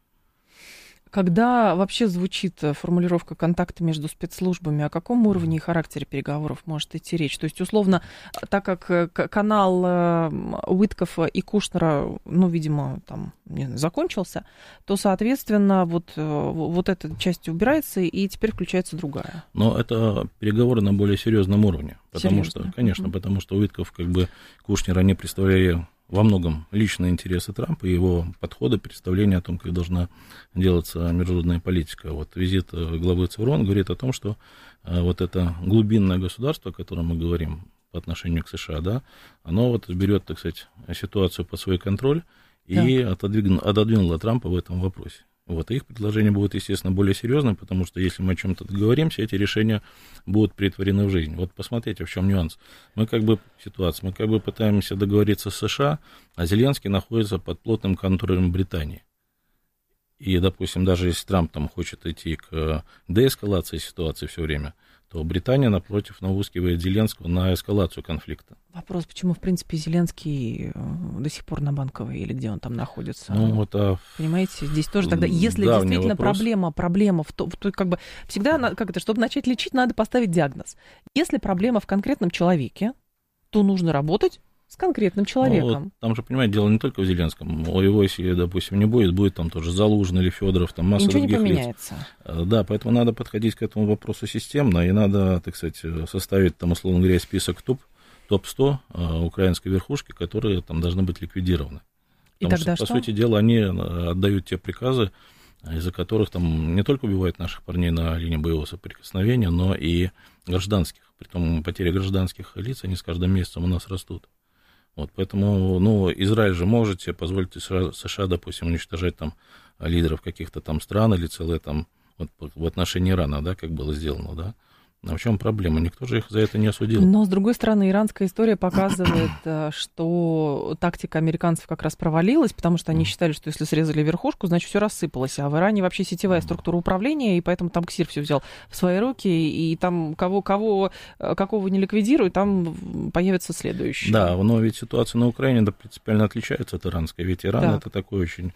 Когда вообще звучит формулировка контакта между спецслужбами, о каком уровне и характере переговоров может идти речь? То есть, условно, так как канал Уиткоффа и Кушнера, видимо, там закончился, то, соответственно, вот эта часть убирается, и теперь включается другая. Но это переговоры на более серьезном уровне. Потому что, конечно, потому что Уиткофф, как бы Кушнер, они представляли во многом личные интересы Трампа и его подходы, представления о том, как должна делаться международная политика. Вот визит главы ЦРУ говорит о том, что вот это глубинное государство, о котором мы говорим по отношению к США, да, оно вот берет, так сказать, ситуацию под свой контроль и отодвинуло Трампа в этом вопросе. Вот, и их предложения будут, естественно, более серьезные, потому что если мы о чем-то договоримся, эти решения будут претворены в жизнь. Вот посмотрите, в чем нюанс. Мы как бы пытаемся договориться с США, а Зеленский находится под плотным контролем Британии. И, допустим, даже если Трамп там хочет идти к деэскалации ситуации все время, то Британия, напротив, наускивает Зеленского на эскалацию конфликта. Вопрос, почему, в принципе, Зеленский до сих пор на Банковой, или где он там находится? Понимаете, здесь тоже тогда, если действительно проблема в том, как бы всегда, чтобы начать лечить, надо поставить диагноз. Если проблема в конкретном человеке, то нужно работать с конкретным человеком. Там же, понимаете, дело не только в Зеленском. Его, если, допустим, не будет там тоже Залужный или Федоров, там масса других лиц. Ничего не поменяется. Да, поэтому надо подходить к этому вопросу системно, и надо, так сказать, составить, там, условно говоря, список топ-100 украинской верхушки, которые там должны быть ликвидированы. Потому что, по сути дела, они отдают те приказы, из-за которых там не только убивают наших парней на линии боевого соприкосновения, но и гражданских. Притом потери гражданских лиц, они с каждым месяцем у нас растут. Вот, поэтому, Израиль же может себе позволить США, допустим, уничтожать там лидеров каких-то там стран или целые там, вот в отношении Ирана, да, как было сделано, да. А в чем проблема? Никто же их за это не осудил. Но, с другой стороны, иранская история показывает, что тактика американцев как раз провалилась, потому что они считали, что если срезали верхушку, значит, все рассыпалось. А в Иране вообще сетевая структура управления, и поэтому там КСИР все взял в свои руки, и там какого не ликвидируют, там появится следующий. Да, но ведь ситуация на Украине принципиально отличается от иранской. Ведь Иран это такой очень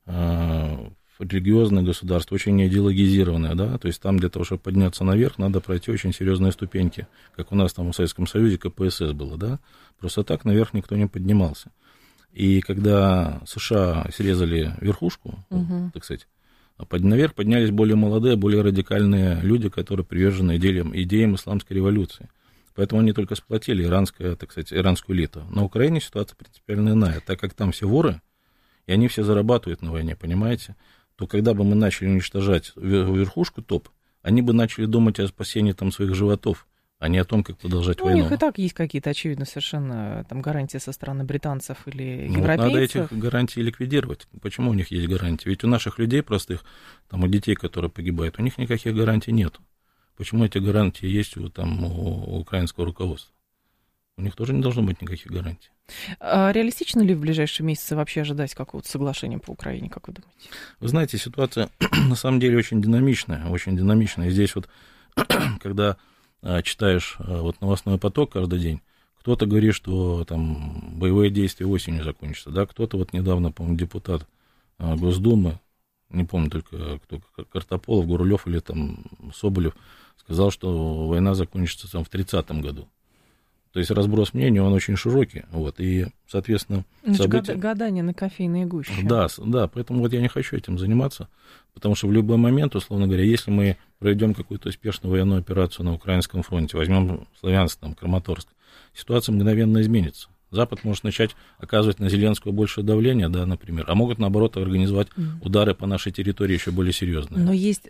религиозное государство, очень идеологизированное, да, то есть там для того, чтобы подняться наверх, надо пройти очень серьезные ступеньки, как у нас там в Советском Союзе КПСС было, да, просто так наверх никто не поднимался. И когда США срезали верхушку, так сказать, наверх поднялись более молодые, более радикальные люди, которые привержены идеям исламской революции. Поэтому они только сплотили иранскую элиту. На Украине ситуация принципиально иная, так как там все воры, и они все зарабатывают на войне, понимаете? То когда бы мы начали уничтожать верхушку топ, они бы начали думать о спасении там своих животов а не о том, как продолжать У войну. них и так есть какие-то, очевидно, совершенно там гарантии со стороны британцев или европейцев. Вот надо этих гарантий ликвидировать. Почему у них есть гарантии? Ведь у наших людей простых, там, у детей, которые погибают, у них никаких гарантий нет. Почему эти гарантии есть у украинского руководства? У них тоже не должно быть никаких гарантий. А реалистично ли в ближайшие месяцы вообще ожидать какого-то соглашения по Украине, как вы думаете? Вы знаете, ситуация на самом деле очень динамичная, очень динамичная. И здесь вот, когда читаешь вот новостной поток каждый день, кто-то говорит, что там боевые действия осенью закончатся, да, кто-то вот недавно, по-моему, депутат Госдумы, не помню только кто, Картополов, Гурулев или там Соболев, сказал, что война закончится там в 30-м году. То есть разброс мнений, он очень широкий, вот, и, соответственно, события... Гадание на кофейной гуще. Да, поэтому вот я не хочу этим заниматься, потому что в любой момент, условно говоря, если мы проведем какую-то успешную военную операцию на Украинском фронте, возьмем Славянск, там, Краматорск, ситуация мгновенно изменится. Запад может начать оказывать на Зеленского большее давление, да, например, а могут, наоборот, организовать удары по нашей территории еще более серьезные. Но есть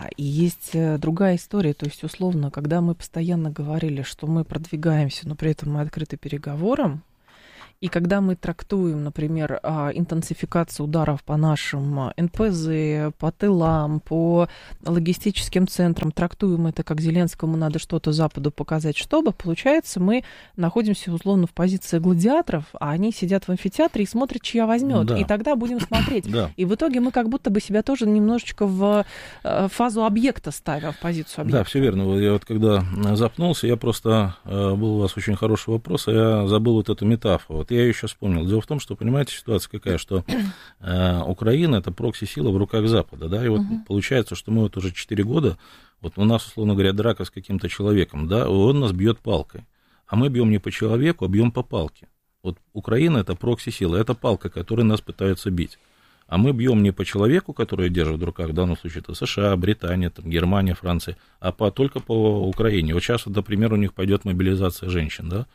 другая история, то есть, условно, когда мы постоянно говорили, что мы продвигаемся, но при этом мы открыты переговорам, и когда мы трактуем, например, интенсификацию ударов по нашим НПЗ, по тылам, по логистическим центрам, трактуем это как Зеленскому надо что-то Западу показать, чтобы, получается, мы находимся, условно, в позиции гладиаторов, а они сидят в амфитеатре и смотрят, чья возьмет. Да. И тогда будем смотреть. Да. И в итоге мы как будто бы себя тоже немножечко в фазу объекта ставим, в позицию объекта. Да, все верно. Я вот когда запнулся, я просто... Был у вас очень хороший вопрос, а я забыл вот эту метафору. Я ее еще вспомнил. Дело в том, что, понимаете, ситуация какая, что Украина — это прокси-сила в руках Запада, да, и вот получается, что мы вот уже 4 года, вот у нас, условно говоря, драка с каким-то человеком, да, он нас бьет палкой, а мы бьем не по человеку, а бьем по палке. Вот Украина — это прокси-сила, это палка, которой нас пытаются бить. А мы бьем не по человеку, который держит в руках, в данном случае это США, Британия, там, Германия, Франция, а только по Украине. Вот сейчас, вот, например, у них пойдет мобилизация женщин, да.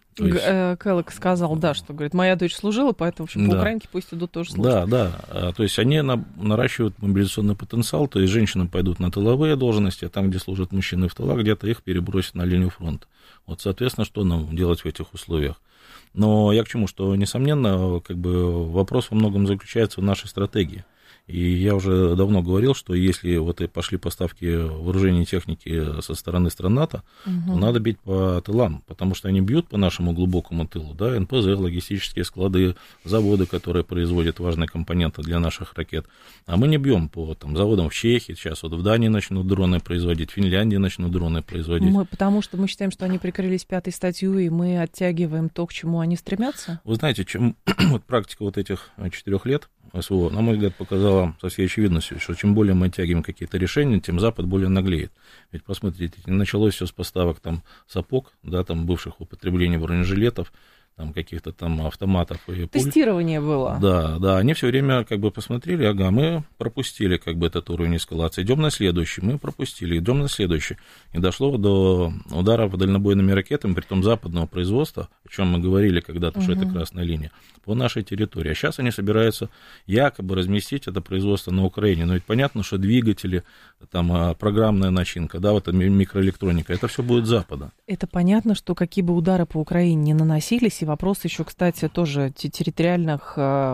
Келлог сказал, да, что, говорит, моя дочь служила, поэтому, в общем, по Украинке пусть идут тоже служить. Да. То есть они наращивают мобилизационный потенциал, то есть женщины пойдут на тыловые должности, а там, где служат мужчины в тылах, где-то их перебросят на линию фронта. Вот, соответственно, что нам делать в этих условиях? Но я к чему, что, несомненно, как бы вопрос во многом заключается в нашей стратегии. И я уже давно говорил, что если вот и пошли поставки вооружений и техники со стороны стран НАТО, то надо бить по тылам, потому что они бьют по нашему глубокому тылу, да, НПЗ, логистические склады, заводы, которые производят важные компоненты для наших ракет. А мы не бьем по там, заводам в Чехии, сейчас вот в Дании начнут дроны производить, в Финляндии начнут дроны производить. Потому что мы считаем, что они прикрылись 5-й статьей, и мы оттягиваем то, к чему они стремятся? Вы знаете, вот практика вот этих 4 лет СВО, на мой взгляд, показала со всей очевидностью, что чем более мы оттягиваем какие-то решения, тем Запад более наглеет. Ведь посмотрите, началось все с поставок там сапог, да, там бывших употреблений бронежилетов, там каких-то там автоматов и пуль. Тестирование было. Да, они все время как бы посмотрели, ага, мы пропустили как бы этот уровень эскалации, идем на следующий, мы пропустили, идем на следующий. И дошло до ударов дальнобойными ракетами, притом западного производства, о чем мы говорили когда-то, что это красная линия, по нашей территории. А сейчас они собираются якобы разместить это производство на Украине. Но ведь понятно, что двигатели, там программная начинка, да, вот микроэлектроника, это все будет с Запада. Это понятно, что какие бы удары по Украине не наносились, и вопрос еще, кстати, тоже территориальных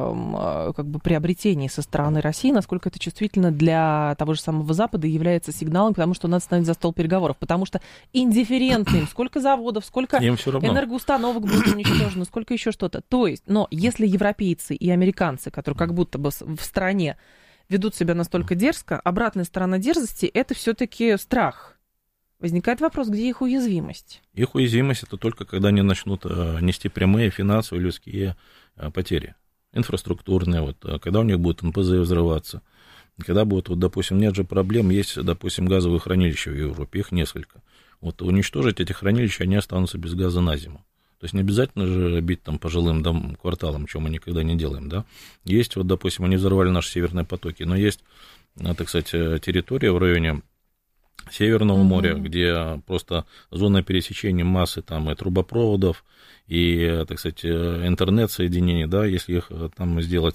как бы приобретений со стороны России, насколько это чувствительно для того же самого Запада является сигналом, потому что надо становиться за стол переговоров, потому что индифферентным, сколько заводов, сколько энергоустановок будет уничтожено, сколько еще что-то. То есть, но если европейцы и американцы, которые как будто бы в стране ведут себя настолько дерзко, обратная сторона дерзости — это все-таки страх. Возникает вопрос, где их уязвимость? Их уязвимость — это только когда они начнут нести прямые финансовые людские потери, инфраструктурные, вот, когда у них будут НПЗ взрываться, когда будут, вот, допустим, нет же проблем, есть, допустим, газовые хранилища в Европе, их несколько. Вот уничтожить эти хранилища, они останутся без газа на зиму. То есть не обязательно же бить там по жилым кварталам, чего мы никогда не делаем, да. Есть, вот, допустим, они взорвали наши северные потоки, но есть, так сказать, территория в районе Северного моря, где просто зона пересечения массы там и трубопроводов, и, так сказать, интернет-соединений, да, если их там сделать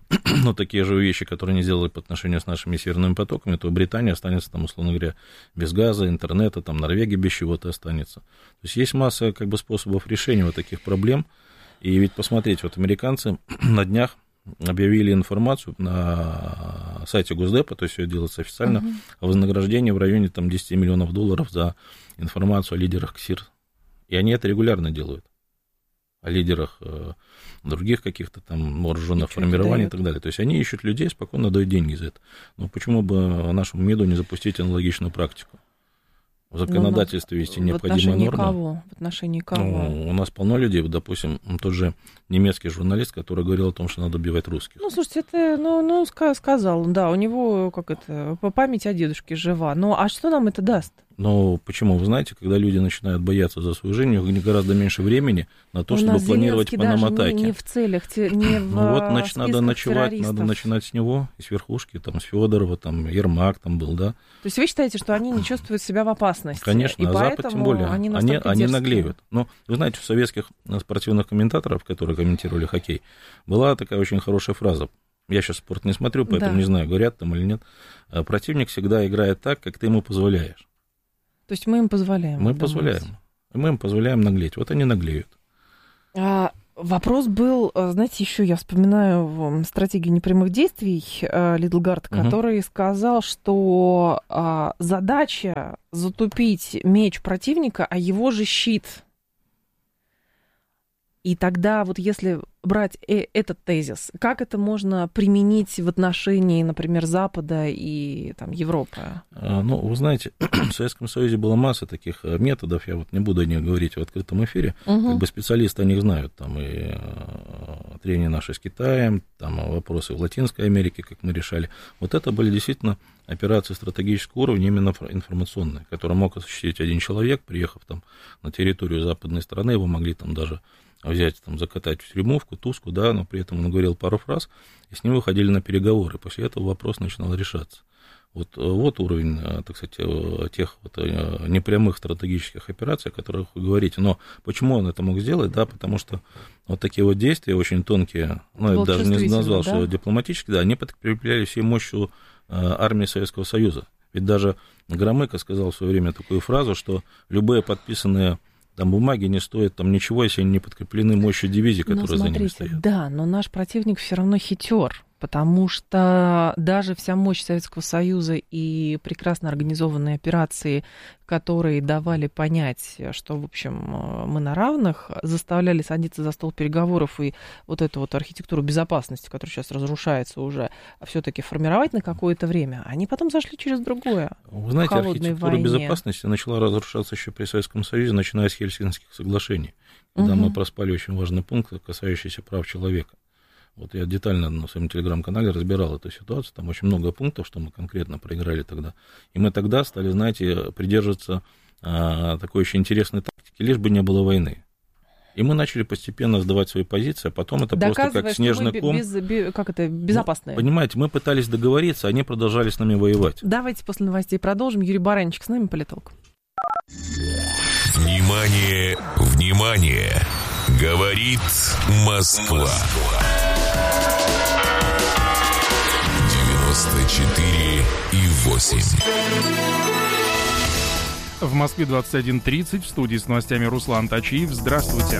но такие же вещи, которые они сделали по отношению с нашими северными потоками, то Британия останется, там, условно говоря, без газа, интернета, там, Норвегия без чего-то останется. То есть масса как бы способов решения вот таких проблем. И ведь посмотрите, вот американцы на днях объявили информацию на сайте Госдепа, то есть все делается официально, о вознаграждении в районе там, $10 миллионов за информацию о лидерах КСИР. И они это регулярно делают. О лидерах других каких-то там вооруженных формирований и так далее. То есть они ищут людей, спокойно дают деньги за это. Но почему бы нашему МИДу не запустить аналогичную практику? В законодательстве вести необходимые нормы. В отношении кого? Ну, у нас полно людей, допустим, тот же немецкий журналист, который говорил о том, что надо убивать русских. Ну, слушайте, это, сказал, да, у него, память о дедушке жива. Ну, а что нам это даст? Но почему? Вы знаете, когда люди начинают бояться за свою жизнь, у них гораздо меньше времени на то, чтобы планировать по нам атаки. Не в целях, не в значит, надо ночевать, надо начинать с него, с верхушки, там, с Федорова, там, Ермак там был, да. То есть вы считаете, что они не чувствуют себя в опасности? Конечно, и а Запад тем более. Они наглеют. Но, вы знаете, у советских спортивных комментаторов, которые комментировали хоккей, была такая очень хорошая фраза. Я сейчас спорт не смотрю, поэтому не знаю, говорят там или нет. Противник всегда играет так, как ты ему позволяешь. То есть мы им позволяем? Мы им позволяем наглеть. Вот они наглеют. Вопрос был, знаете, еще я вспоминаю стратегию непрямых действий Лидлгард, который сказал, что задача затупить меч противника, а его же щит. И тогда вот если брать этот тезис, как это можно применить в отношении, например, Запада и там, Европы? Ну, вы знаете, в Советском Союзе была масса таких методов, я вот не буду о них говорить в открытом эфире, как бы специалисты о них знают, там и трения наши с Китаем, там вопросы в Латинской Америке, как мы решали. Вот это были действительно операции стратегического уровня, именно информационные, которые мог осуществить один человек, приехав там на территорию западной страны, его могли там даже взять, там, закатать в тюрьму, в кутузку, да, но при этом он говорил пару фраз, и с ним выходили на переговоры. После этого вопрос начинал решаться. Вот уровень, так сказать, тех вот непрямых стратегических операций, о которых вы говорите. Но почему он это мог сделать? Да, потому что вот такие вот действия очень тонкие, ну, я даже не назвал, да? Что дипломатические, да, они подкрепляли всей мощью армии Советского Союза. Ведь даже Громыко сказал в свое время такую фразу, что любые подписанные там бумаги не стоят там ничего, если они не подкреплены мощью дивизий, которые за ними стоят. Да, но наш противник все равно хитер, потому что даже вся мощь Советского Союза и прекрасно организованные операции, которые давали понять, что, в общем, мы на равных, заставляли садиться за стол переговоров и вот эту вот архитектуру безопасности, которая сейчас разрушается уже, все-таки формировать на какое-то время, они потом зашли через другое. Вы знаете, архитектура безопасности начала разрушаться еще при Советском Союзе, начиная с Хельсинкских соглашений, когда мы проспали очень важный пункт, касающийся прав человека. Вот я детально на своем телеграм-канале разбирал эту ситуацию, там очень много пунктов, что мы конкретно проиграли тогда. И мы тогда стали, знаете, придерживаться такой очень интересной тактики, лишь бы не было войны. И мы начали постепенно сдавать свои позиции, а потом это просто как снежный ком. Как это, безопасное. Ну, понимаете, мы пытались договориться, они продолжали с нами воевать. Давайте после новостей продолжим. Юрий Баранчик с нами, политолог. Внимание, внимание! Говорит Москва. 94,8. В Москве 21:30, в студии с новостями Руслан Тачиев. Здравствуйте.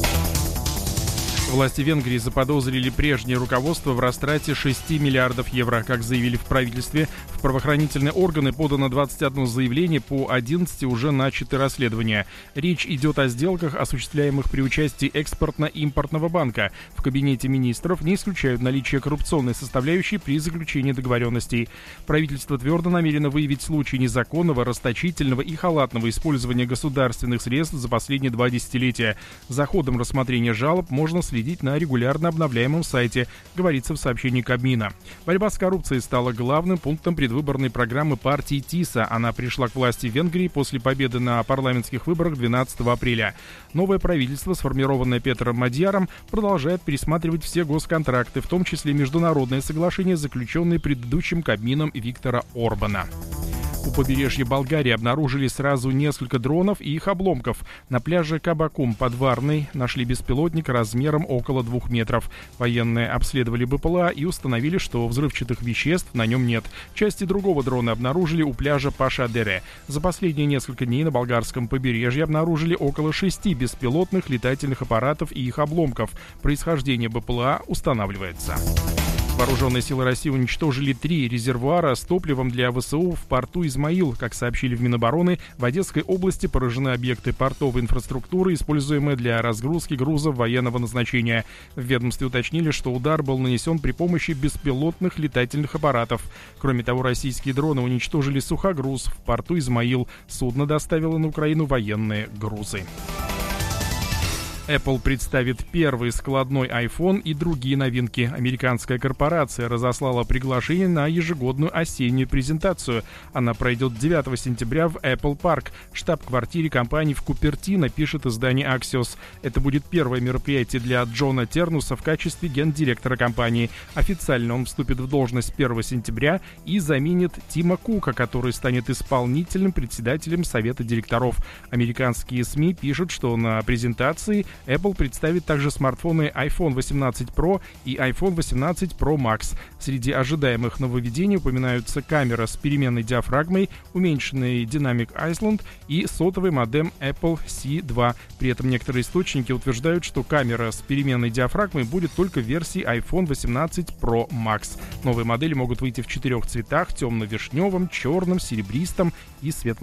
Власти Венгрии заподозрили прежнее руководство в растрате 6 миллиардов евро. Как заявили в правительстве, в правоохранительные органы подано 21 заявление, по 11 уже начаты расследования. Речь идет о сделках, осуществляемых при участии экспортно-импортного банка. В кабинете министров не исключают наличие коррупционной составляющей при заключении договоренностей. Правительство твердо намерено выявить случаи незаконного, расточительного и халатного использования государственных средств за последние 2 десятилетия. За ходом рассмотрения жалоб можно следить на регулярно обновляемом сайте, говорится в сообщении Кабмина. Борьба с коррупцией стала главным пунктом предвыборной программы партии ТИСА. Она пришла к власти в Венгрии после победы на парламентских выборах 12 апреля. Новое правительство, сформированное Петром Мадьяром, продолжает пересматривать все госконтракты, в том числе международные соглашения, заключенные предыдущим Кабмином Виктора Орбана. У побережья Болгарии обнаружили сразу несколько дронов и их обломков. На пляже Кабакум под Варной нашли беспилотник размером около 2 метров. Военные обследовали БПЛА и установили, что взрывчатых веществ на нем нет. Части другого дрона обнаружили у пляжа Паша-Дере. За последние несколько дней на болгарском побережье обнаружили около 6 беспилотных летательных аппаратов и их обломков. Происхождение БПЛА устанавливается. Вооруженные силы России уничтожили 3 резервуара с топливом для ВСУ в порту Измаил. Как сообщили в Минобороны, в Одесской области поражены объекты портовой инфраструктуры, используемые для разгрузки грузов военного назначения. В ведомстве уточнили, что удар был нанесен при помощи беспилотных летательных аппаратов. Кроме того, российские дроны уничтожили сухогруз в порту Измаил. Судно доставило на Украину военные грузы. Apple представит первый складной iPhone и другие новинки. Американская корпорация разослала приглашение на ежегодную осеннюю презентацию. Она пройдет 9 сентября в Apple Park, штаб-квартире компании в Купертино, пишет издание Axios. Это будет первое мероприятие для Джона Тернуса в качестве гендиректора компании. Официально он вступит в должность 1 сентября и заменит Тима Кука, который станет исполнительным председателем совета директоров. Американские СМИ пишут, что на презентации Apple представит также смартфоны iPhone 18 Pro и iPhone 18 Pro Max. Среди ожидаемых нововведений упоминаются камера с переменной диафрагмой, уменьшенный Dynamic Island и сотовый модем Apple C2. При этом некоторые источники утверждают, что камера с переменной диафрагмой будет только в версии iPhone 18 Pro Max. Новые модели могут выйти в 4 цветах: темно-вишневом, черном, серебристом и светло